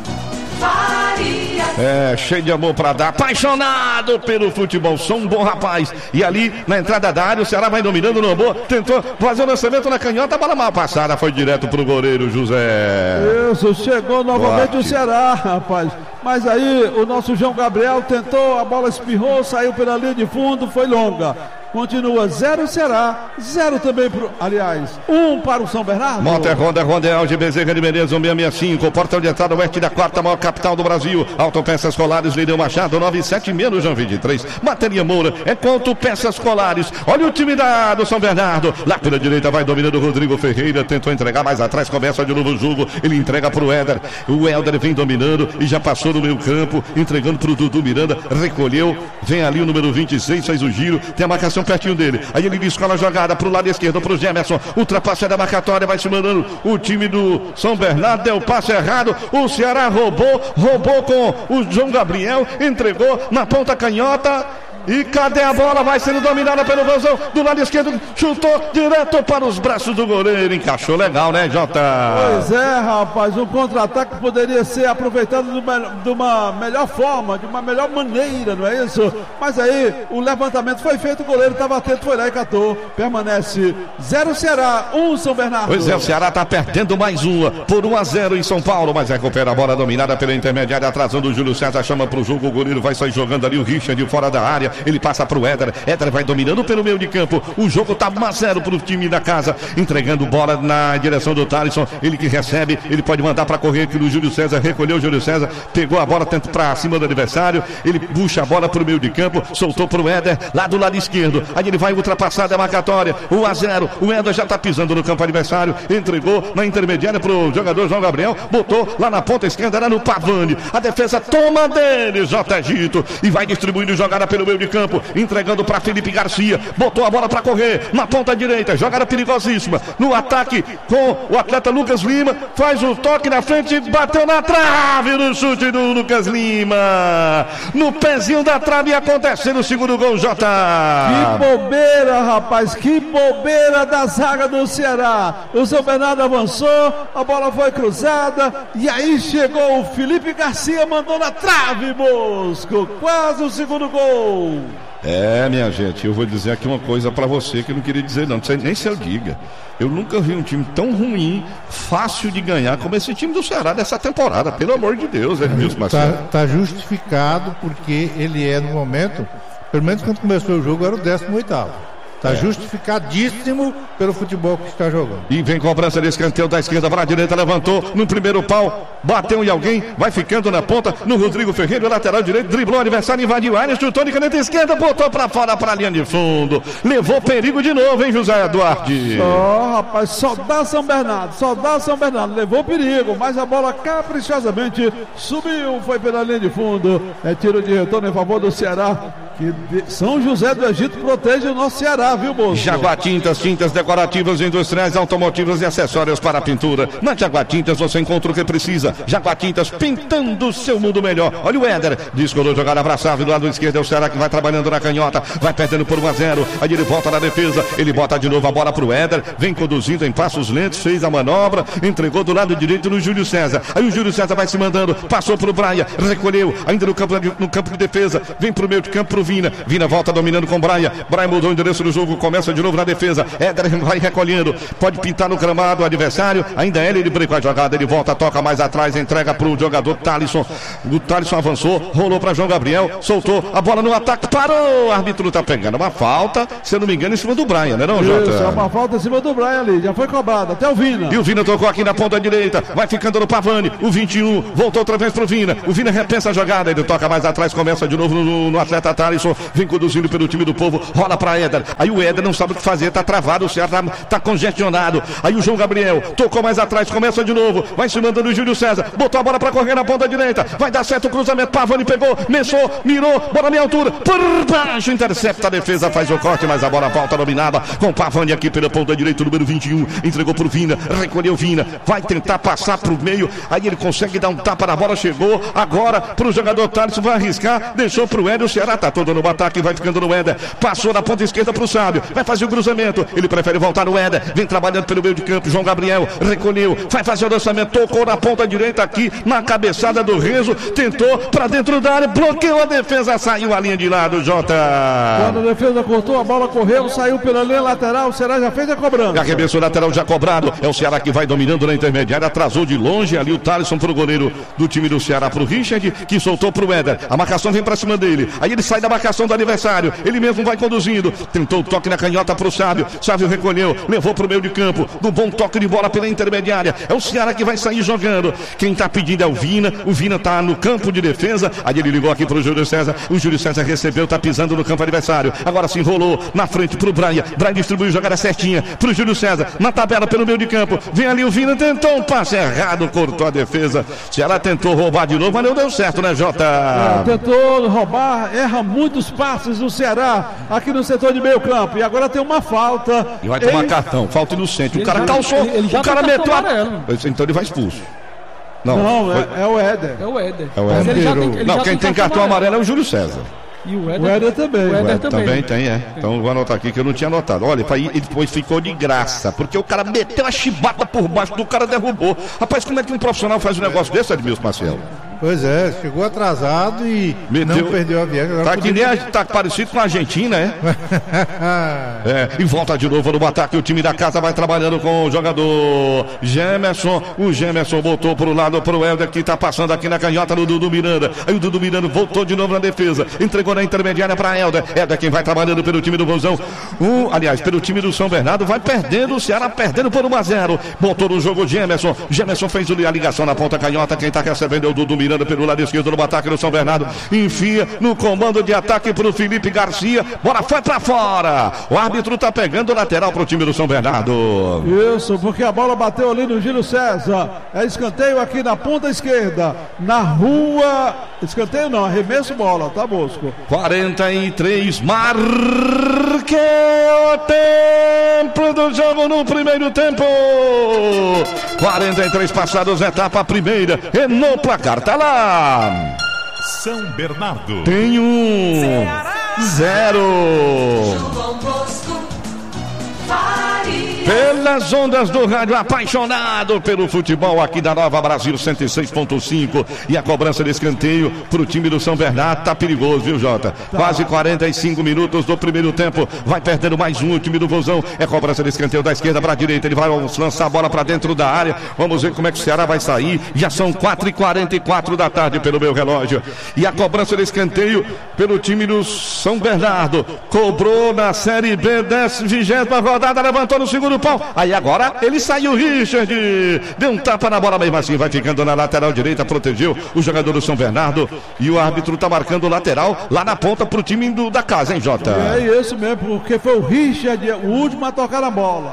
Faria. Cheio de amor pra dar, apaixonado pelo futebol, sou um bom rapaz. E ali na entrada da área, o Ceará vai dominando no amor, tentou fazer o lançamento na canhota, a bola mal passada, foi direto pro goleiro José. Isso, chegou novamente o Ceará, rapaz. Mas aí o nosso João Gabriel tentou, a bola espirrou, saiu pela linha de fundo, foi longa. Continua 0 Ceará, 0 também aliás, 1 para o São Bernardo. Monte Ronda de Bezerra de Menezes, 165, portão de entrada oeste da quarta maior capital do Brasil. Autopeças Colares, Líder Machado, 97 João 23. Bateria Moura, com Autopeças Colares. Olha o time do São Bernardo, lá pela direita vai dominando o Rodrigo Ferreira, tentou entregar mais atrás, começa de novo o jogo, ele entrega para o Éder vem dominando e já passou no meio campo, entregando para o Dudu Miranda, recolheu, vem ali o número 26, faz o giro, tem a marcação pertinho dele, aí ele descola a jogada pro lado esquerdo, pro Gemerson, ultrapassa da marcatória, vai se mandando o time do São Bernardo, deu passe errado, o Ceará roubou com o João Gabriel, entregou na ponta canhota, e cadê a bola? Vai sendo dominada pelo Vozão do lado esquerdo, chutou direto para os braços do goleiro, encaixou legal, né, Jota? Pois é, rapaz, um contra-ataque poderia ser aproveitado de uma melhor forma, de uma melhor maneira, não é isso? Mas aí o levantamento foi feito, o goleiro estava atento, foi lá e catou. Permanece 0 Ceará, 1 São Bernardo. Pois é, o Ceará está perdendo mais uma por 1-0 em São Paulo, mas recupera a bola dominada pela intermediária, atrasando o Júlio César, chama para o jogo, o goleiro vai sair jogando ali o Richard fora da área. Ele passa para o Éder vai dominando pelo meio de campo, o jogo está 1-0 para o time da casa, entregando bola na direção do Thalisson, ele que recebe, ele pode mandar para correr aqui no Júlio César, recolheu o Júlio César, pegou a bola, tenta para cima do adversário, ele puxa a bola para o meio de campo, soltou para o Éder, lá do lado esquerdo, aí ele vai ultrapassar a marcatória, 1-0, o Éder já está pisando no campo adversário, entregou na intermediária para o jogador João Gabriel, botou lá na ponta esquerda, lá no Pavani, a defesa toma dele, J. Gito, e vai distribuindo jogada pelo meio de campo, entregando para Felipe Garcia, botou a bola para correr na ponta direita, jogada perigosíssima no ataque com o atleta Lucas Lima, faz o toque na frente, bateu na trave no chute do Lucas Lima, no pezinho da trave, e acontece no segundo gol, Jota. Que bobeira, rapaz, que bobeira da zaga do Ceará. O São Bernardo avançou, a bola foi cruzada e aí chegou o Felipe Garcia, mandou na trave, Bosco, quase o segundo gol. Minha gente, eu vou dizer aqui uma coisa pra você que eu não queria dizer não sei nem se eu diga. Eu nunca vi um time tão ruim, fácil de ganhar como esse time do Ceará dessa temporada, pelo amor de Deus, Edmilson Marcelo. Tá justificado porque ele no momento, pelo menos quando começou o jogo, era o 18º. Está justificadíssimo pelo futebol que está jogando. E vem cobrança de escanteio da esquerda para a direita, levantou no primeiro pau, bateu em alguém, vai ficando na ponta, no Rodrigo Ferreira, lateral direito, driblou o adversário, invadiu a área, chutou de caneta esquerda, botou para fora para a linha de fundo. Levou perigo de novo, hein, José Duarte? Rapaz, só dá São Bernardo, levou perigo, mas a bola caprichosamente subiu, foi pela linha de fundo. É tiro de retorno em favor do Ceará, que São José do Egito protege o nosso Ceará, viu, Bolso? Jaguar Tintas, tintas decorativas, industriais, automotivas e acessórios para pintura. Na Jaguar Tintas você encontra o que precisa. Jaguar Tintas, pintando o seu mundo melhor. Olha o Éder, descolou jogada abraçável do lado esquerdo, é o Ceará que vai trabalhando na canhota, vai perdendo por 1-0, aí ele volta na defesa, ele bota de novo a bola pro Éder, vem conduzindo em passos lentos, fez a manobra, entregou do lado direito no Júlio César, aí o Júlio César vai se mandando, passou pro Braia, recolheu, ainda no campo de defesa, vem pro meio de campo pro Vina, Vina volta dominando com Braia, Braia mudou o endereço do jogo, começa de novo na defesa, Éder vai recolhendo, pode pintar no gramado o adversário, ainda ele brinca a jogada, ele volta, toca mais atrás, entrega pro jogador Thalisson, o Thalisson avançou, rolou para João Gabriel, soltou a bola no ataque, parou, o árbitro tá pegando uma falta, se eu não me engano, em cima do Braia, não, Jota? Isso, é uma falta em cima do Braia ali, já foi cobrado, até o Vina. E o Vina tocou aqui na ponta direita, vai ficando no Pavani, o 21, voltou outra vez pro Vina, o Vina repensa a jogada, ele toca mais atrás, começa de novo no atleta Thalisson, vem conduzindo pelo time do povo, rola pra Éder, aí o Éder não sabe o que fazer, tá travado, o Ceará tá congestionado, aí o João Gabriel, tocou mais atrás, começa de novo, vai se mandando o Júlio César, botou a bola pra correr na ponta direita, vai dar certo o cruzamento, Pavani pegou, mexou, mirou, bola meia altura, por baixo, intercepta a defesa, faz o corte, mas a bola volta dominada, com Pavani aqui pela ponta direita, número 21, entregou pro Vina, recolheu Vina, vai tentar passar pro meio, aí ele consegue dar um tapa na bola, chegou agora pro jogador Thales, vai arriscar, deixou pro Éder, o Ceará tá todo no ataque, vai ficando no Éder, passou na ponta esquerda pro Sábio, vai fazer o cruzamento, ele prefere voltar no Éder, vem trabalhando pelo meio de campo, João Gabriel, recolheu, vai fazer o lançamento, tocou na ponta direita aqui, na cabeçada do Rezo, tentou pra dentro da área, bloqueou a defesa, saiu a linha de lado, Jota. Quando a defesa cortou, a bola correu, saiu pela linha lateral, o Ceará já fez a cobrança. Arremesso lateral já cobrado, é o Ceará que vai dominando na intermediária, atrasou de longe ali o Thalisson pro goleiro do time do Ceará, pro Richard, que soltou pro Éder, a marcação vem pra cima dele, aí ele sai da marcação do adversário, ele mesmo vai conduzindo, tentou o toque na canhota pro Sábio, Sábio recolheu, levou pro meio de campo, do bom toque de bola pela intermediária, é o Ceará que vai sair jogando, quem tá pedindo é o Vina tá no campo de defesa, aí ele ligou aqui pro Júlio César, o Júlio César recebeu, tá pisando no campo adversário, agora se enrolou na frente pro Braia, Braia distribuiu jogada certinha pro Júlio César, na tabela pelo meio de campo, vem ali o Vina, tentou um passe errado, cortou a defesa, Ceará tentou roubar de novo, mas não deu certo, né, Jota? Tentou roubar, erra muitos passes do Ceará aqui no setor de meio campo, e agora tem uma falta. E vai tomar cartão, falta inocente, o cara calçou, o cara meteu a... Então ele vai expulso. Não, é o Éder. É o Éder. Mas ele já tem, quem tem cartão amarelo é o Júlio César. E o Éder também. O Éder também tem, é. Então vou anotar aqui que eu não tinha anotado. Olha, ele depois ficou de graça, porque o cara meteu a chibata por baixo do cara, derrubou. Rapaz, como é que um profissional faz um negócio desse, Edmilson Marcelo? Pois é, chegou atrasado e não perdeu a viagem. Tá que nem tá parecido com a Argentina, é? E volta de novo no ataque. O time da casa vai trabalhando com o jogador Gemerson. O Gemerson botou pro lado pro Helder, que tá passando aqui na canhota do Dudu Miranda. Aí o Dudu Miranda voltou de novo na defesa. Entregou na intermediária pra Helder. Helder quem vai trabalhando pelo time do Bonzão. Aliás, pelo time do São Bernardo. Vai perdendo, o Ceará perdendo por 1-0. Botou no jogo o Gemerson. Gemerson fez a ligação na ponta canhota. Quem tá recebendo é o Dudu Miranda pelo lado esquerdo no ataque do São Bernardo, enfia no comando de ataque pro Felipe Garcia, bola foi pra fora, o árbitro tá pegando o lateral pro time do São Bernardo. Isso, porque a bola bateu ali no Júlio César, é escanteio aqui na ponta esquerda, na rua, escanteio não, arremesso bola, tá, Bosco? 43, marque o tempo do jogo no primeiro tempo, 43 passados, etapa primeira, e no placar tá lá. São Bernardo tem 0. João Bosco Faria. Pela pelas ondas do rádio, apaixonado pelo futebol aqui da Nova Brasil 106.5. E a cobrança de escanteio pro time do São Bernardo tá perigoso, viu, Jota? Quase 45 minutos do primeiro tempo. Vai perdendo mais um, o time do Vozão. É cobrança de escanteio da esquerda pra direita. Ele vai lançar a bola pra dentro da área. Vamos ver como é que o Ceará vai sair. Já são 4h44 da tarde pelo meu relógio. E a cobrança de escanteio pelo time do São Bernardo. Cobrou na Série B, 20ª rodada, levantou no segundo pau. Aí agora ele saiu, Richard. Deu um tapa na bola, mesmo assim vai ficando na lateral direita, protegeu o jogador do São Bernardo. E o árbitro tá marcando o lateral lá na ponta pro time da casa, hein, Jota? É isso mesmo, porque foi o Richard o último a tocar a bola.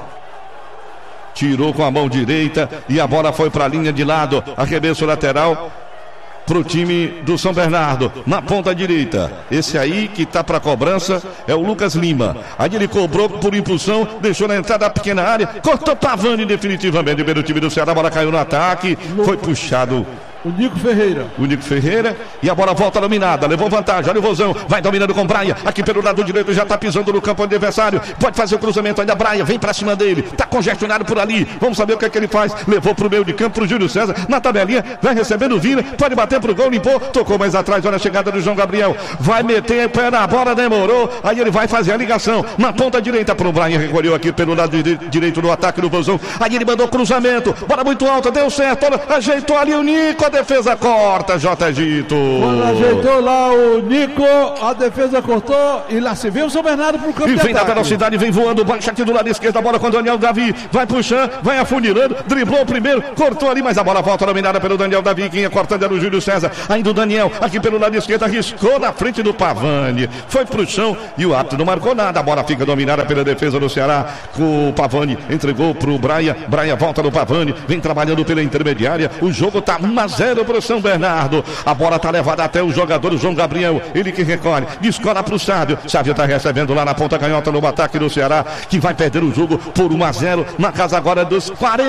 Tirou com a mão direita e a bola foi para a linha de lado. Arremesso lateral pro time do São Bernardo, na ponta direita. Esse aí que tá pra cobrança é o Lucas Lima. Aí ele cobrou por impulsão, deixou na entrada da pequena área, cortou Pavani definitivamente pelo time do Ceará. A bola caiu no ataque, foi puxado o Nico Ferreira. E a bola volta dominada, levou vantagem. Olha o Vozão, vai dominando com Braia. Aqui pelo lado direito, já tá pisando no campo adversário. Pode fazer o cruzamento ainda. Braia vem pra cima dele, tá congestionado por ali. Vamos saber o que é que ele faz. Levou pro meio de campo pro Júlio César. Na tabelinha, vai recebendo o Vina. Pode bater pro gol, limpou. Tocou mais atrás. Olha a chegada do João Gabriel. Vai meter pé na bola, demorou. Aí ele vai fazer a ligação na ponta direita pro Braia. Recolheu aqui pelo lado direito do ataque do Vozão. Aí ele mandou cruzamento. Bola muito alta, deu certo. Olha, ajeitou ali o Nico. A defesa corta, J. Gito. Quando ajeitou lá o Nico, a defesa cortou e lá se viu o São Bernardo pro campo. E vem na velocidade, vem voando, baixa aqui do lado esquerdo, a bola com o Daniel Davi, vai puxando, vai afunilando, driblou o primeiro, cortou ali, mas a bola volta dominada pelo Daniel Davi, quem ia cortando era o Júlio César, ainda o Daniel, aqui pelo lado esquerdo, arriscou na frente do Pavani, foi pro chão e o árbitro não marcou nada, a bola fica dominada pela defesa do Ceará, com o Pavani, entregou pro Braia, Braia volta no Pavani, vem trabalhando pela intermediária, o jogo tá 1-0 pro São Bernardo, a bola tá levada até o jogador João Gabriel, ele que recolhe, descola pro Sávio, Sávio tá recebendo lá na ponta canhota no ataque do Ceará, que vai perder o jogo por 1-0 na casa agora dos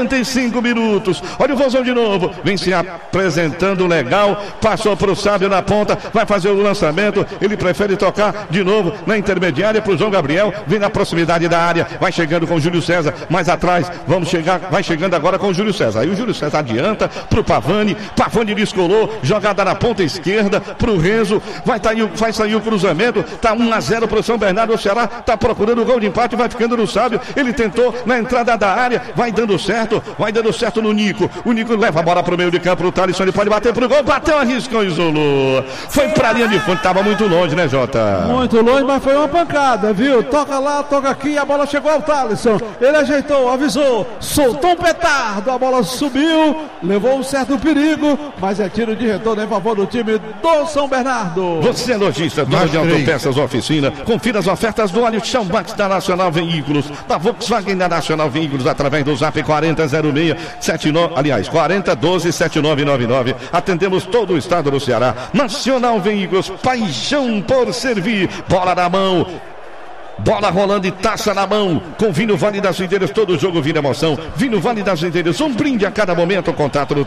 45 minutos. Olha o Vozão de novo, vem se apresentando legal, passou pro Sávio na ponta, vai fazer o lançamento, ele prefere tocar de novo na intermediária pro João Gabriel, vem na proximidade da área, vai chegando com o Júlio César, mais atrás, vamos chegar, vai chegando agora com o Júlio César, aí o Júlio César adianta pro Pavani, Pavani descolou, jogada na ponta esquerda pro Renzo, vai sair o cruzamento, tá 1-0 pro São Bernardo, o Ceará tá procurando o gol de empate, vai ficando no Sábio, ele tentou na entrada da área, vai dando certo no Nico, o Nico leva a bola pro meio de campo, o Thalisson, ele pode bater pro gol, bateu, arriscou, isolou, foi pra linha de fundo, tava muito longe, né, Jota? Muito longe, mas foi uma pancada, viu? Toca lá, toca aqui, a bola chegou ao Thalisson, ele ajeitou, avisou, soltou um petardo, a bola subiu, levou um certo perigo, mas é tiro de retorno em favor do time do São Bernardo. Você é lojista, dono de autopeças oficina, confira as ofertas do óleo Chão Max da Nacional Veículos, da Volkswagen da Nacional Veículos, através do Zap 400679, aliás, 40127999. Atendemos todo o estado do Ceará. Nacional Veículos, paixão por servir. Bola na mão. Bola rolando e taça na mão, com Vinho Vale das Videiras, todo jogo vira emoção. Vinho Vale das Videiras, um brinde a cada momento. Contato no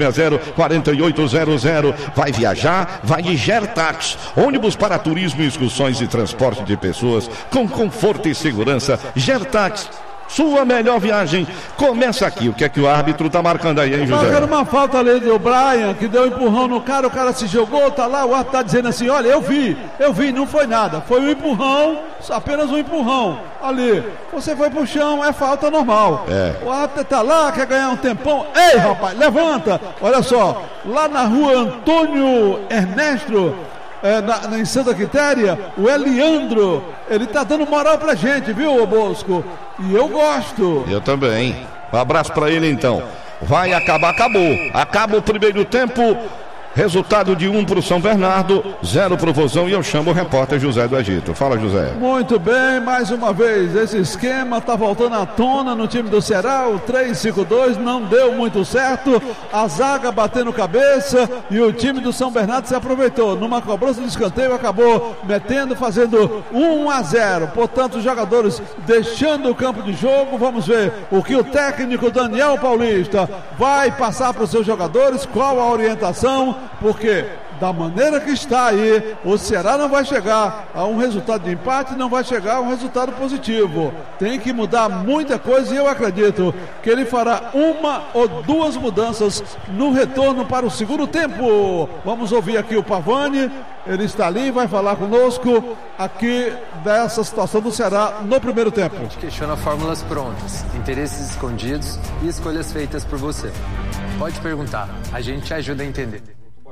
3260-4800. Vai viajar? Vai de Gertax, ônibus para turismo, excursões e transporte de pessoas com conforto e segurança. Gertax, sua melhor viagem começa aqui. O que é que o árbitro tá marcando aí, hein, José? Marcando uma falta ali do Brian, que deu um empurrão no cara, o cara se jogou, tá lá, o árbitro tá dizendo assim, olha, eu vi, não foi nada, foi um empurrão, apenas um empurrão ali, você foi pro chão, é falta normal. O árbitro tá lá, quer ganhar um tempão, ei, rapaz, levanta, olha só, lá na rua Antônio Ernesto, em Santa Quitéria, o Eliandro, ele tá dando moral pra gente, viu, Bosco? E eu gosto. Eu também. Um abraço pra ele então. Vai acabar, acabou. Acaba o primeiro tempo. Resultado de 1 pro São Bernardo, 0 pro Vozão, e eu chamo o repórter José do Egito. Fala, José. Muito bem, mais uma vez, esse esquema tá voltando à tona no time do Ceará, o 3-5-2 não deu muito certo, a zaga batendo cabeça e o time do São Bernardo se aproveitou, numa cobrança de escanteio acabou metendo, fazendo 1-0, portanto os jogadores deixando o campo de jogo. Vamos ver o que o técnico Daniel Paulista vai passar para os seus jogadores, qual a orientação, porque da maneira que está aí, o Ceará não vai chegar a um resultado de empate, não vai chegar a um resultado positivo. Tem que mudar muita coisa e eu acredito que ele fará uma ou duas mudanças no retorno para o segundo tempo. Vamos ouvir aqui o Pavani, ele está ali e vai falar conosco aqui dessa situação do Ceará no primeiro tempo. A gente questiona fórmulas prontas, interesses escondidos e escolhas feitas por você. Pode perguntar, a gente te ajuda a entender.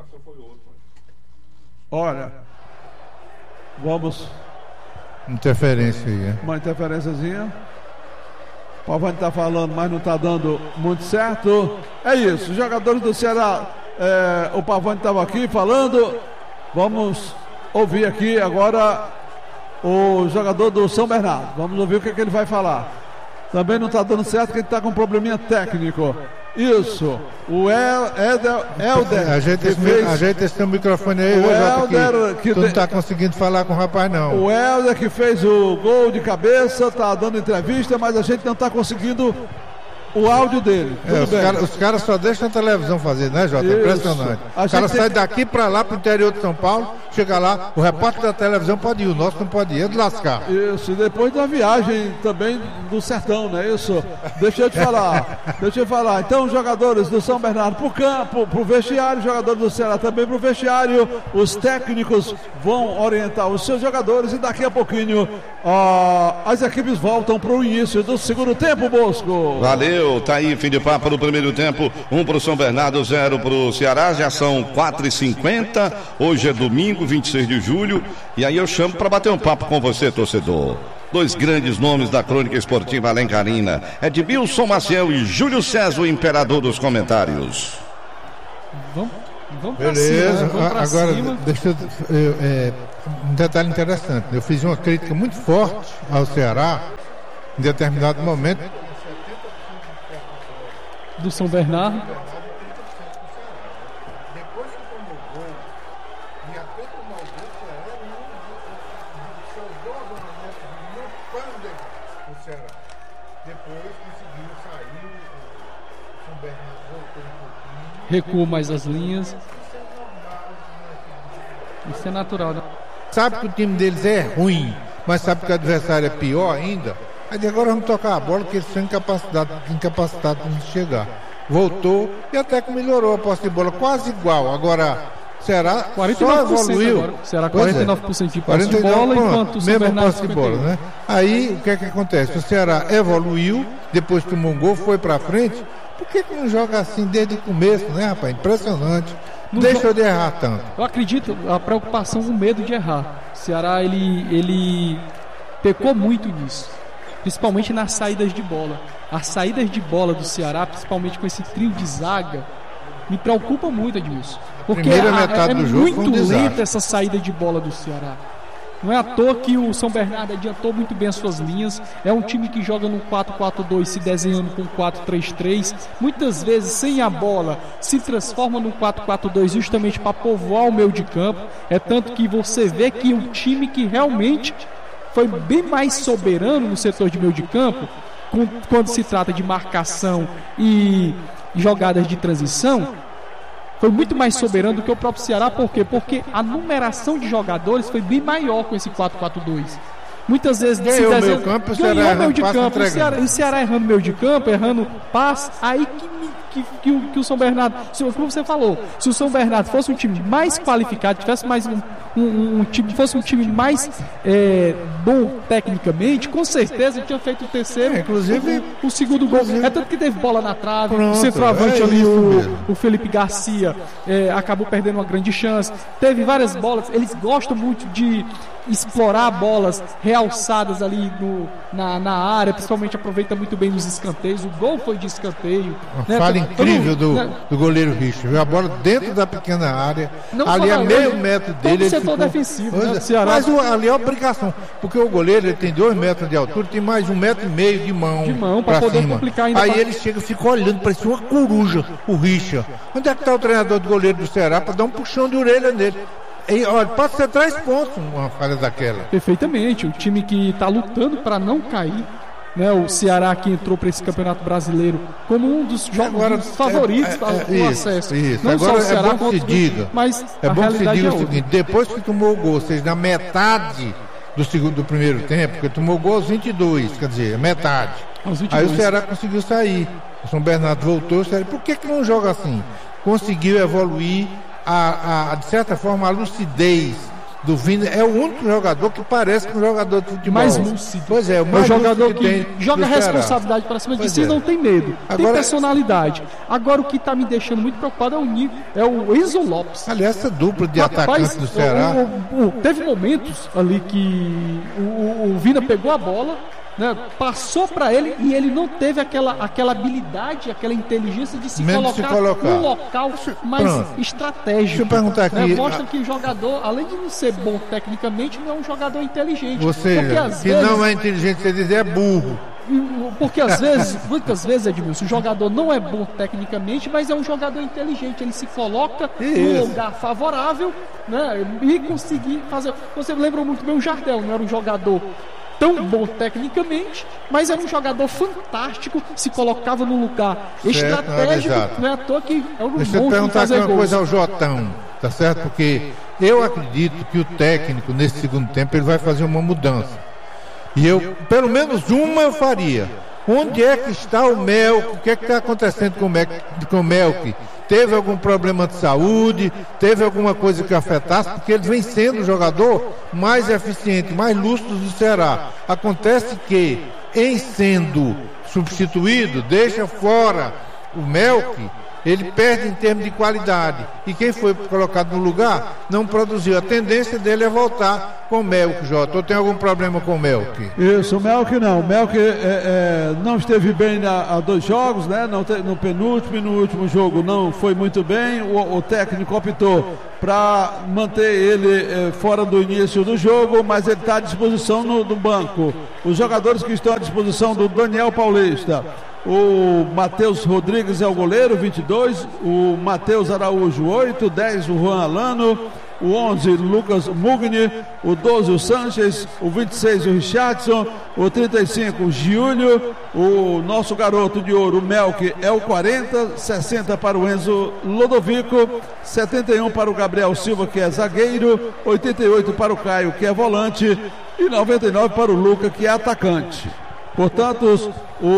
Olha, vamos... Interferência aí, uma interferênciazinha. O Pavani está falando, mas não está dando muito certo. É isso, os jogadores do Ceará, o Pavani estava aqui falando. Vamos ouvir aqui agora o jogador do São Bernardo. Vamos ouvir o que ele vai falar. Também não está dando certo, porque ele está com um probleminha técnico. Isso, o Helder. Ajeita esse teu microfone aí, o Helder, que tu não está conseguindo falar com o rapaz, não. O Helder que fez o gol de cabeça, está dando entrevista, mas a gente não está conseguindo o áudio dele. Os caras só deixam a televisão fazer, né, Jota? Impressionante. O cara sai daqui para lá, pro interior de São Paulo, chega lá, o repórter da televisão pode ir, o nosso não pode ir, é de lascar. Isso, e depois da viagem também do sertão, não é isso? Deixa eu te falar. Então, os jogadores do São Bernardo pro campo, pro vestiário, jogadores do Ceará também pro vestiário, os técnicos vão orientar os seus jogadores e daqui a pouquinho as equipes voltam pro início do segundo tempo, Bosco. Valeu. Tá aí, fim de papo no primeiro tempo, 1 pro São Bernardo, 0 pro Ceará, já são 4h50, hoje é domingo, 26 de julho, e aí eu chamo para bater um papo com você, torcedor. Dois grandes nomes da crônica esportiva Alencarina, Edmilson Maciel e Júlio César, o imperador dos comentários. Vamos beleza, pra cima, agora deixa eu, um detalhe interessante, eu fiz uma crítica muito forte ao Ceará em determinado momento do São Bernardo. Depois que tomou o gol, e até tomar o gol, o Ceará sobrou o Ceará. Depois conseguiu sair, o São Bernardo voltou um pouquinho. Recua mais as linhas. Isso é natural, né? Sabe que o time deles é ruim, mas sabe que o adversário é pior ainda? Aí agora vamos tocar a bola, porque eles são incapacitados de chegar. Voltou e até que melhorou a posse de bola, quase igual. Agora, Ceará 49% só evoluiu. Agora. Será 49% de posse de bola, enquanto o São Bernardo posse de bola, né? Aí, o que é que acontece? O Ceará evoluiu, depois tomou um gol, foi pra frente. Por que não joga assim desde o começo, né, rapaz? Impressionante. Deixa de errar tanto. Eu acredito, a preocupação, o medo de errar. O Ceará, ele pecou muito nisso. Principalmente nas saídas de bola. As saídas de bola do Ceará, principalmente com esse trio de zaga, me preocupa muito, Edmilson. Porque é muito lenta essa saída de bola do Ceará. Não é à toa que o São Bernardo adiantou muito bem as suas linhas. É um time que joga no 4-4-2, se desenhando com 4-3-3. Muitas vezes, sem a bola, se transforma no 4-4-2 justamente para povoar o meio de campo. É tanto que você vê que um time que realmente foi bem mais soberano no setor de meio de campo, quando se trata de marcação e jogadas de transição, foi muito mais soberano do que o próprio Ceará. Por quê? Porque a numeração de jogadores foi bem maior com esse 4-4-2. Muitas vezes ganhou o meio campo, o Ceará errando meio de campo, errando passe, aí que o São Bernardo, como você falou, se o São Bernardo fosse um time mais qualificado, tivesse mais um time, fosse um time mais bom tecnicamente, com certeza tinha feito o terceiro, inclusive o segundo gol. É tanto que teve bola na trave, o centroavante ali, o Felipe Garcia, acabou perdendo uma grande chance. Teve várias bolas, eles gostam muito de explorar bolas realçadas ali na área, principalmente aproveita muito bem nos escanteios. O gol foi de escanteio. Uma falha incrível do goleiro Richard. Viu a bola dentro da pequena área, ali a meio metro dele. Todo setor defensivo, né? Mas ali é obrigação, porque o goleiro ele tem 2 metros de altura, tem mais 1,5 metro de mão para poder cima. complicar ainda. Aí ele chega e fica olhando, parecia uma coruja, o Richard. Onde é que está o treinador do goleiro do Ceará para dar um puxão de orelha nele? E, olha, pode ser 3 pontos uma falha daquela. Perfeitamente, o time que está lutando para não cair, né? O Ceará que entrou para esse Campeonato Brasileiro como um dos jogos favoritos do acesso. Isso. Não agora só o Ceará, é bom que se diga, mas é a bom que se realidade diga é o seguinte: depois que tomou o gol, ou seja, na metade do primeiro tempo, porque tomou o gol aos 22, quer dizer, metade. Aí o Ceará conseguiu sair. O São Bernardo voltou, o Ceará, por que não joga assim? Conseguiu evoluir de certa forma a lucidez do Vina. É o único jogador que parece um jogador de futebol. Mais lúcido. Pois é, o mais jogador lúcido que joga a responsabilidade para cima de si e não tem medo. Agora, tem personalidade. Agora o que está me deixando muito preocupado é o Enzo Lopes. Aliás, essa dupla de atacantes do Ceará. Teve momentos ali que o Vina pegou a bola, né, passou para ele e ele não teve aquela habilidade, aquela inteligência de se colocar num local mais estratégico. Deixa eu perguntar aqui. Mostra que o jogador, além de não ser bom tecnicamente, não é um jogador inteligente. Ou seja, que não é inteligente, você dizer é burro. Porque muitas vezes, Edmilson, o jogador não é bom tecnicamente, mas é um jogador inteligente. Ele se coloca num lugar favorável, né, e conseguir fazer. Você lembra muito bem o Jardel, não era um jogador tão bom tecnicamente, mas era um jogador fantástico, se colocava num lugar estratégico, não é à toa que é um monte de fazer gols. Deixa eu perguntar aqui uma coisa ao Jotão, tá certo? Porque eu acredito que o técnico, nesse segundo tempo, ele vai fazer uma mudança. E eu, pelo menos uma eu faria. Onde é que está o Melk? O que é que está acontecendo com o Melk? Teve algum problema de saúde? Teve alguma coisa que afetasse? Porque ele vem sendo o jogador mais eficiente, mais lúcido do Ceará. Acontece que, em sendo substituído, deixa fora o Melk, ele perde em termos de qualidade. E quem foi colocado no lugar não produziu. A tendência dele é voltar com o Melk, Jota. Ou tem algum problema com o Melk? Isso, o Melk não. O Melk não esteve bem há 2 jogos, né? No penúltimo e no último jogo não foi muito bem. O técnico optou para manter ele fora do início do jogo, mas ele está à disposição no banco. Os jogadores que estão à disposição do Daniel Paulista: o Matheus Rodrigues é o goleiro, 22, o Matheus Araújo, 8, 10 o Juan Alano, o 11 Lucas Mugni, o 12 o Sanches, o 26 o Richardson, o 35 o Giulio, o nosso garoto de ouro, o Melk, é o 40, 60 para o Enzo Lodovico, 71 para o Gabriel Silva, que é zagueiro, 88 para o Caio, que é volante, e 99 para o Luca, que é atacante. Portanto,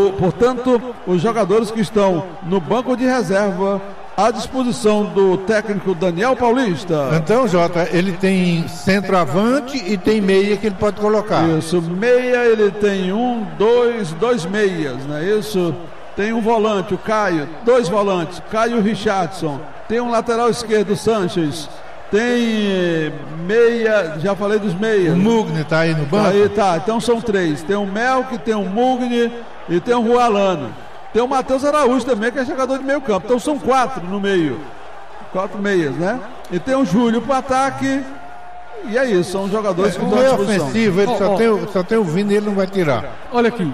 os jogadores que estão no banco de reserva à disposição do técnico Daniel Paulista. Então, Jota, ele tem centroavante e tem meia que ele pode colocar. Isso, meia ele tem dois meias, né? Isso, tem um volante, o Caio, 2 volantes, Caio Richardson, tem um lateral esquerdo, Sanches. Tem meia, já falei dos meias. O Mugni tá aí no banco? Aí tá, então são 3. Tem o Melk, tem o Mugni e tem o Rualano. Tem o Matheus Araújo também, que é jogador de meio campo. Então são 4 no meio. 4 meias, né? E tem o Júlio pro ataque. E é isso, são jogadores que estão à disposição. Ofensivo, ele só tem o Vini e ele não vai tirar. Olha aqui,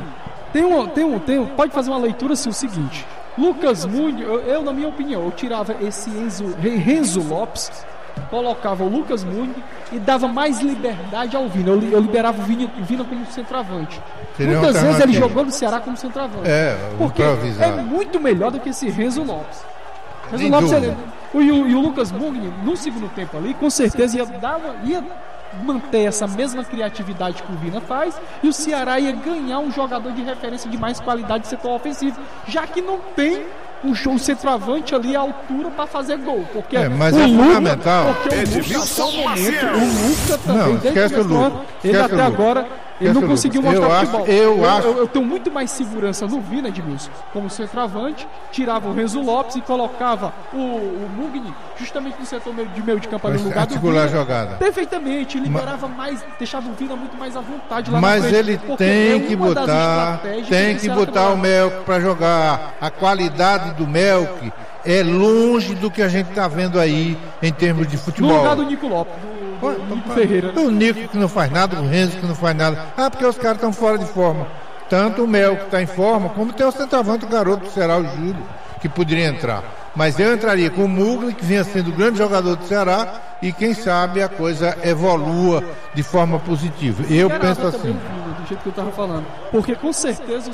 pode fazer uma leitura assim, o seguinte: Lucas Mugni, eu na minha opinião, eu tirava esse Enzo Lopes, colocava o Lucas Mugni e dava mais liberdade ao Vina. Eu liberava o Vina como centroavante. Muitas vezes ele jogou no Ceará como centroavante. Porque é muito melhor do que esse Renzo Lopes. Renzo Lopes, e o Lucas Mugni, no segundo tempo ali, com certeza ia manter essa mesma criatividade que o Vina faz, e o Ceará ia ganhar um jogador de referência de mais qualidade de setor ofensivo, já que não tem um centroavante ali à altura para fazer gol. Porque mas é fundamental. Porque o Lucas também, não, esquece o Lucas. Ele até agora ele não conseguiu mostrar futebol. Eu tenho muito mais segurança no Vina, Edmilson, como centroavante, tirava o Renzo Lopes e colocava o Mugni justamente no setor de meio de campo ali no lugar do Vina. A jogada. Perfeitamente, liberava mais, deixava o Vina muito mais à vontade lá mas na frente. Ele tem que botar o Melk para jogar. A qualidade do Melk é longe do que a gente está vendo aí em termos de futebol. No lugar do Nico Lopes, do Nico Ferreira. O Nico que não faz nada, o Renzo que não faz nada. Porque os caras estão fora de forma. Tanto o Melk está em forma, como tem o centroavante, o garoto do Ceará, o Júlio, que poderia entrar. Mas eu entraria com o Mugni, que vinha sendo o grande jogador do Ceará, e quem sabe a coisa evolua de forma positiva. Eu penso assim. do jeito que eu estava falando. Porque com certeza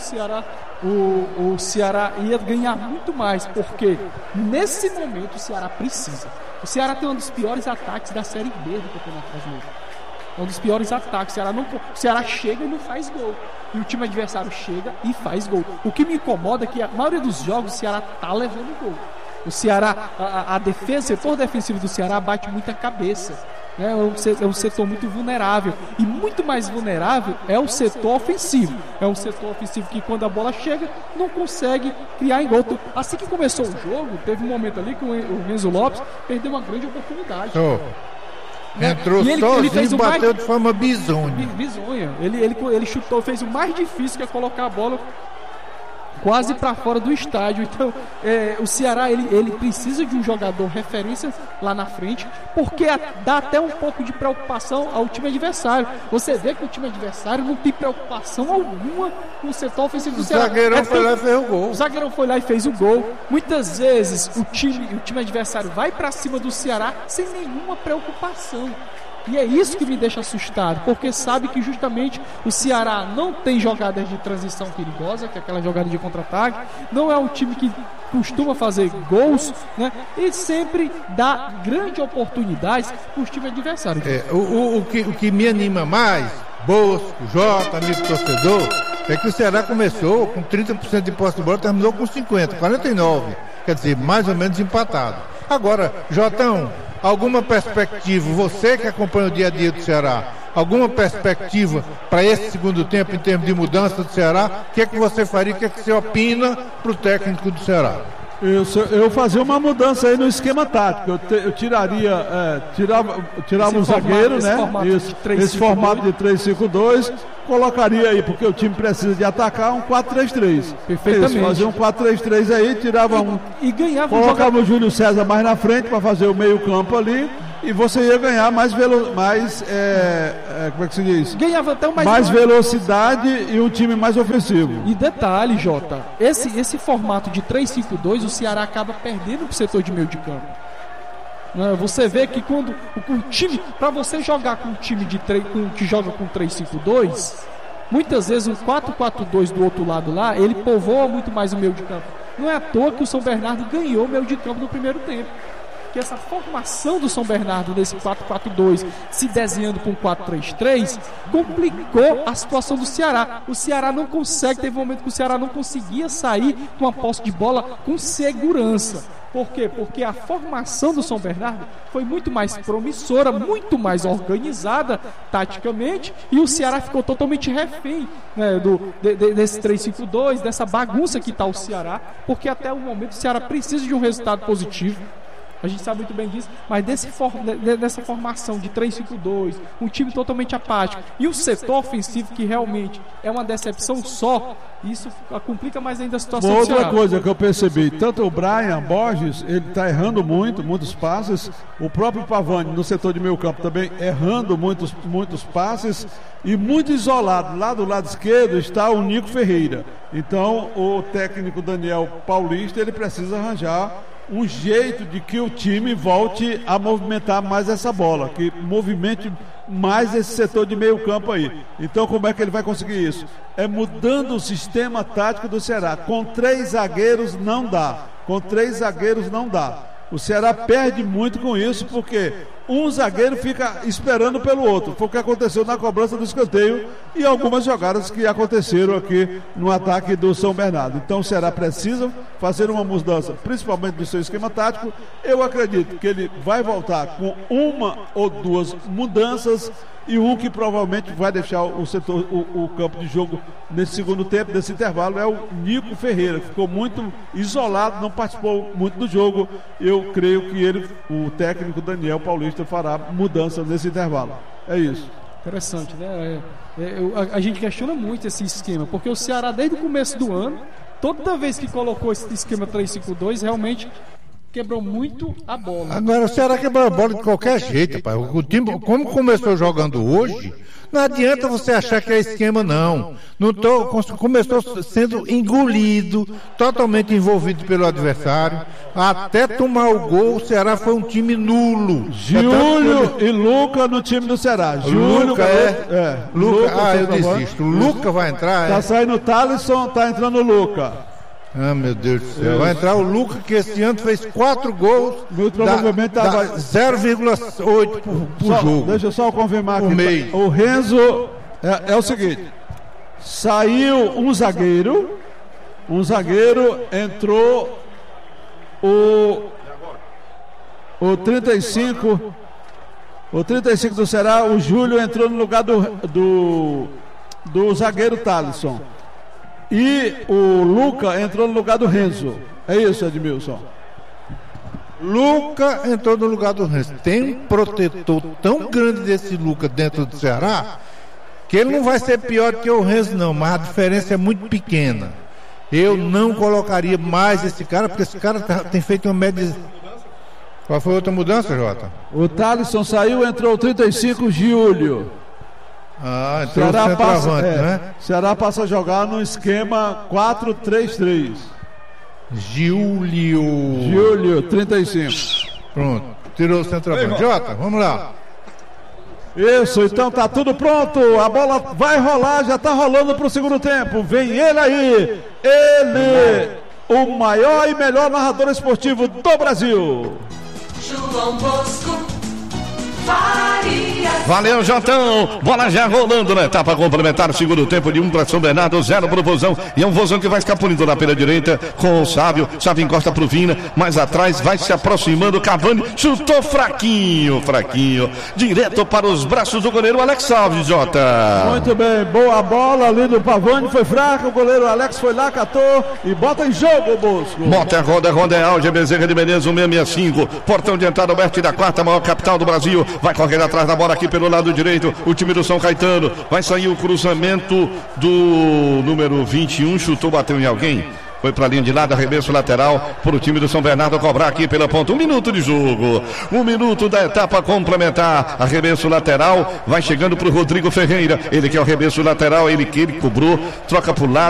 o Ceará ia ganhar muito mais, porque nesse momento o Ceará precisa. O Ceará tem um dos piores ataques da Série B do Campeonato Brasileiro. É um dos piores ataques. O Ceará chega e não faz gol. E o time adversário chega e faz gol. O que me incomoda é que a maioria dos jogos o Ceará tá levando gol. O Ceará, a defesa, o setor defensivo do Ceará bate muita cabeça. É um setor muito vulnerável. E muito mais vulnerável é o setor ofensivo. É um setor ofensivo que quando a bola chega não consegue criar em gol. Assim que começou o jogo, teve um momento ali que o Renzo Lopes perdeu uma grande oportunidade. Entrou sozinho e bateu de forma bizonha. Ele chutou, fez o mais difícil, que é colocar a bola quase para fora do estádio. Então o Ceará ele precisa de um jogador referência lá na frente, porque dá até um pouco de preocupação ao time adversário. Você vê que o time adversário não tem preocupação alguma com o setor ofensivo do Ceará. O zagueirão foi lá e fez o gol. O zagueirão foi lá e fez o gol. Muitas vezes o time adversário vai para cima do Ceará sem nenhuma preocupação. E é isso que me deixa assustado, porque sabe que justamente o Ceará não tem jogadas de transição perigosa, que é aquela jogada de contra-ataque, não é um time que costuma fazer gols, né? E sempre dá grandes oportunidades para os times adversários. O que me anima mais, Bosco, Jota, amigo torcedor, é que o Ceará começou com 30% de posse de bola, terminou com 50%, 49%, quer dizer, mais ou menos empatado. Agora, Jotão, alguma perspectiva, você que acompanha o dia a dia do Ceará, alguma perspectiva para esse segundo tempo em termos de mudança do Ceará? O que é que você faria, o que é que você opina para o técnico do Ceará? Eu fazia uma mudança aí no esquema tático. Eu tirava um zagueiro, né? Esse formato de 3-5-2, colocaria aí, porque o time precisa de atacar, um 4-3-3. Perfeitamente. Fazia um 4-3-3 aí, tirava e ganhava, colocava o Júlio César mais na frente para fazer o meio-campo ali. E você ia ganhar como é que se diz? Ganhava até mais velocidade e um time mais ofensivo. E detalhe, Jota, esse formato de 3-5-2, o Ceará acaba perdendo pro setor de meio de campo. Você vê que quando o time, para você jogar com um time que joga com 3-5-2, muitas vezes um 4-4-2 do outro lado lá, ele povoa muito mais o meio de campo. Não é à toa que o São Bernardo ganhou o meio de campo no primeiro tempo. Que essa formação do São Bernardo nesse 4-4-2 se desenhando para um 4-3-3 complicou a situação do Ceará. O Ceará não consegue, teve um momento que o Ceará não conseguia sair com uma posse de bola com segurança. Por quê? Porque a formação do São Bernardo foi muito mais promissora, muito mais organizada taticamente, e o Ceará ficou totalmente refém, né, desse 3-5-2, dessa bagunça que está o Ceará, porque até o momento o Ceará precisa de um resultado positivo. A gente sabe muito bem disso, mas dessa formação de 3-5-2, um time totalmente apático e o setor ofensivo que realmente é uma decepção só, isso complica mais ainda a situação do Ceará. Outra coisa que eu percebi, tanto o Brian Borges, ele está errando muitos passes, o próprio Pavani no setor de meio campo também errando muitos passes, e muito isolado, lá do lado esquerdo está o Nico Ferreira. Então o técnico Daniel Paulista, ele precisa arranjar um jeito de que o time volte a movimentar mais essa bola, que movimente mais esse setor de meio campo aí. Então como é que ele vai conseguir isso? É mudando o sistema tático do Ceará. Com 3 zagueiros não dá. O Ceará perde muito com isso, porque um zagueiro fica esperando pelo outro. Foi o que aconteceu na cobrança do escanteio e algumas jogadas que aconteceram aqui no ataque do São Bernardo. Então o Ceará precisa fazer uma mudança, principalmente do seu esquema tático. Eu acredito que ele vai voltar com uma ou duas mudanças, e um que provavelmente vai deixar o campo de jogo nesse segundo tempo, nesse intervalo, é o Nico Ferreira, que ficou muito isolado, não participou muito do jogo. Eu creio que o técnico Daniel Paulista fará mudança nesse intervalo. É isso. Interessante, né? A gente questiona muito esse esquema, porque o Ceará, desde o começo do ano, toda vez que colocou esse esquema 3-5-2, realmente quebrou muito a bola. Agora o Ceará quebrou a bola de qualquer jeito, rapaz. O time, como começou jogando hoje, não adianta você achar que é esquema, não. Começou sendo engolido, totalmente envolvido pelo adversário. Até tomar o gol, o Ceará foi um time nulo. Júlio e Luca no time do Ceará. Júlio, Luca Luca, eu desisto. O Luca vai entrar. Tá saindo o Thalisson, tá entrando o Luca. Ah, meu Deus do céu. Vai entrar o Luca, que esse ano fez 4 gols. Muito provavelmente dá 0,8 por jogo. Deixa eu só confirmar aqui. Meio. O Renzo é o seguinte: saiu um zagueiro, entrou o 35. O 35 do Ceará, o Júlio entrou no lugar do zagueiro Thalisson. E o Luca entrou no lugar do Renzo. É isso, Edmilson. Luca entrou no lugar do Renzo. Tem um protetor tão grande desse Luca dentro do Ceará que ele não vai ser pior do que o Renzo, não. Mas a diferença é muito pequena. Eu não colocaria mais esse cara, porque esse cara tem feito uma média. Qual foi a outra mudança, Jota? O Thalisson saiu, entrou o 35, Júlio. Ah, então o centroavante, né? Ceará passa a jogar no esquema 4-3-3. Júlio, 35. Pronto, tirou o centroavante. Jota, vamos lá. Isso, então tá tudo pronto. A bola vai rolar, já tá rolando pro segundo tempo. Vem ele aí. Ele, o maior e melhor narrador esportivo do Brasil. João Bosco Farias. Valeu, Jotão. Bola já rolando na etapa complementar. O segundo tempo de 1 para São Bernardo, 0 para o Vozão. E é um Vozão que vai escapulindo na pela direita com o Sávio. Sávio encosta pro Vina. Mais atrás vai se aproximando. Cavani chutou fraquinho. Direto para os braços do goleiro Alex Alves, Jota. Muito bem, boa bola ali do Pavani. Foi fraca. O goleiro Alex foi lá, catou e bota em jogo o Bosco. Bota a roda é Alge Bezerra de Menezes, 665. Portão de entrada aberto da quarta maior capital do Brasil. Vai correndo atrás da bola aqui pelo lado direito, o time do São Caetano. Vai sair o cruzamento do número 21, chutou, bateu em alguém. Foi para a linha de lado, arremesso lateral para o time do São Bernardo cobrar aqui pela ponta. 1 minuto de jogo. 1 minuto da etapa complementar. Arremesso lateral. Vai chegando para o Rodrigo Ferreira. Ele que é o arremesso lateral. Ele que ele cobrou. Troca para o lado.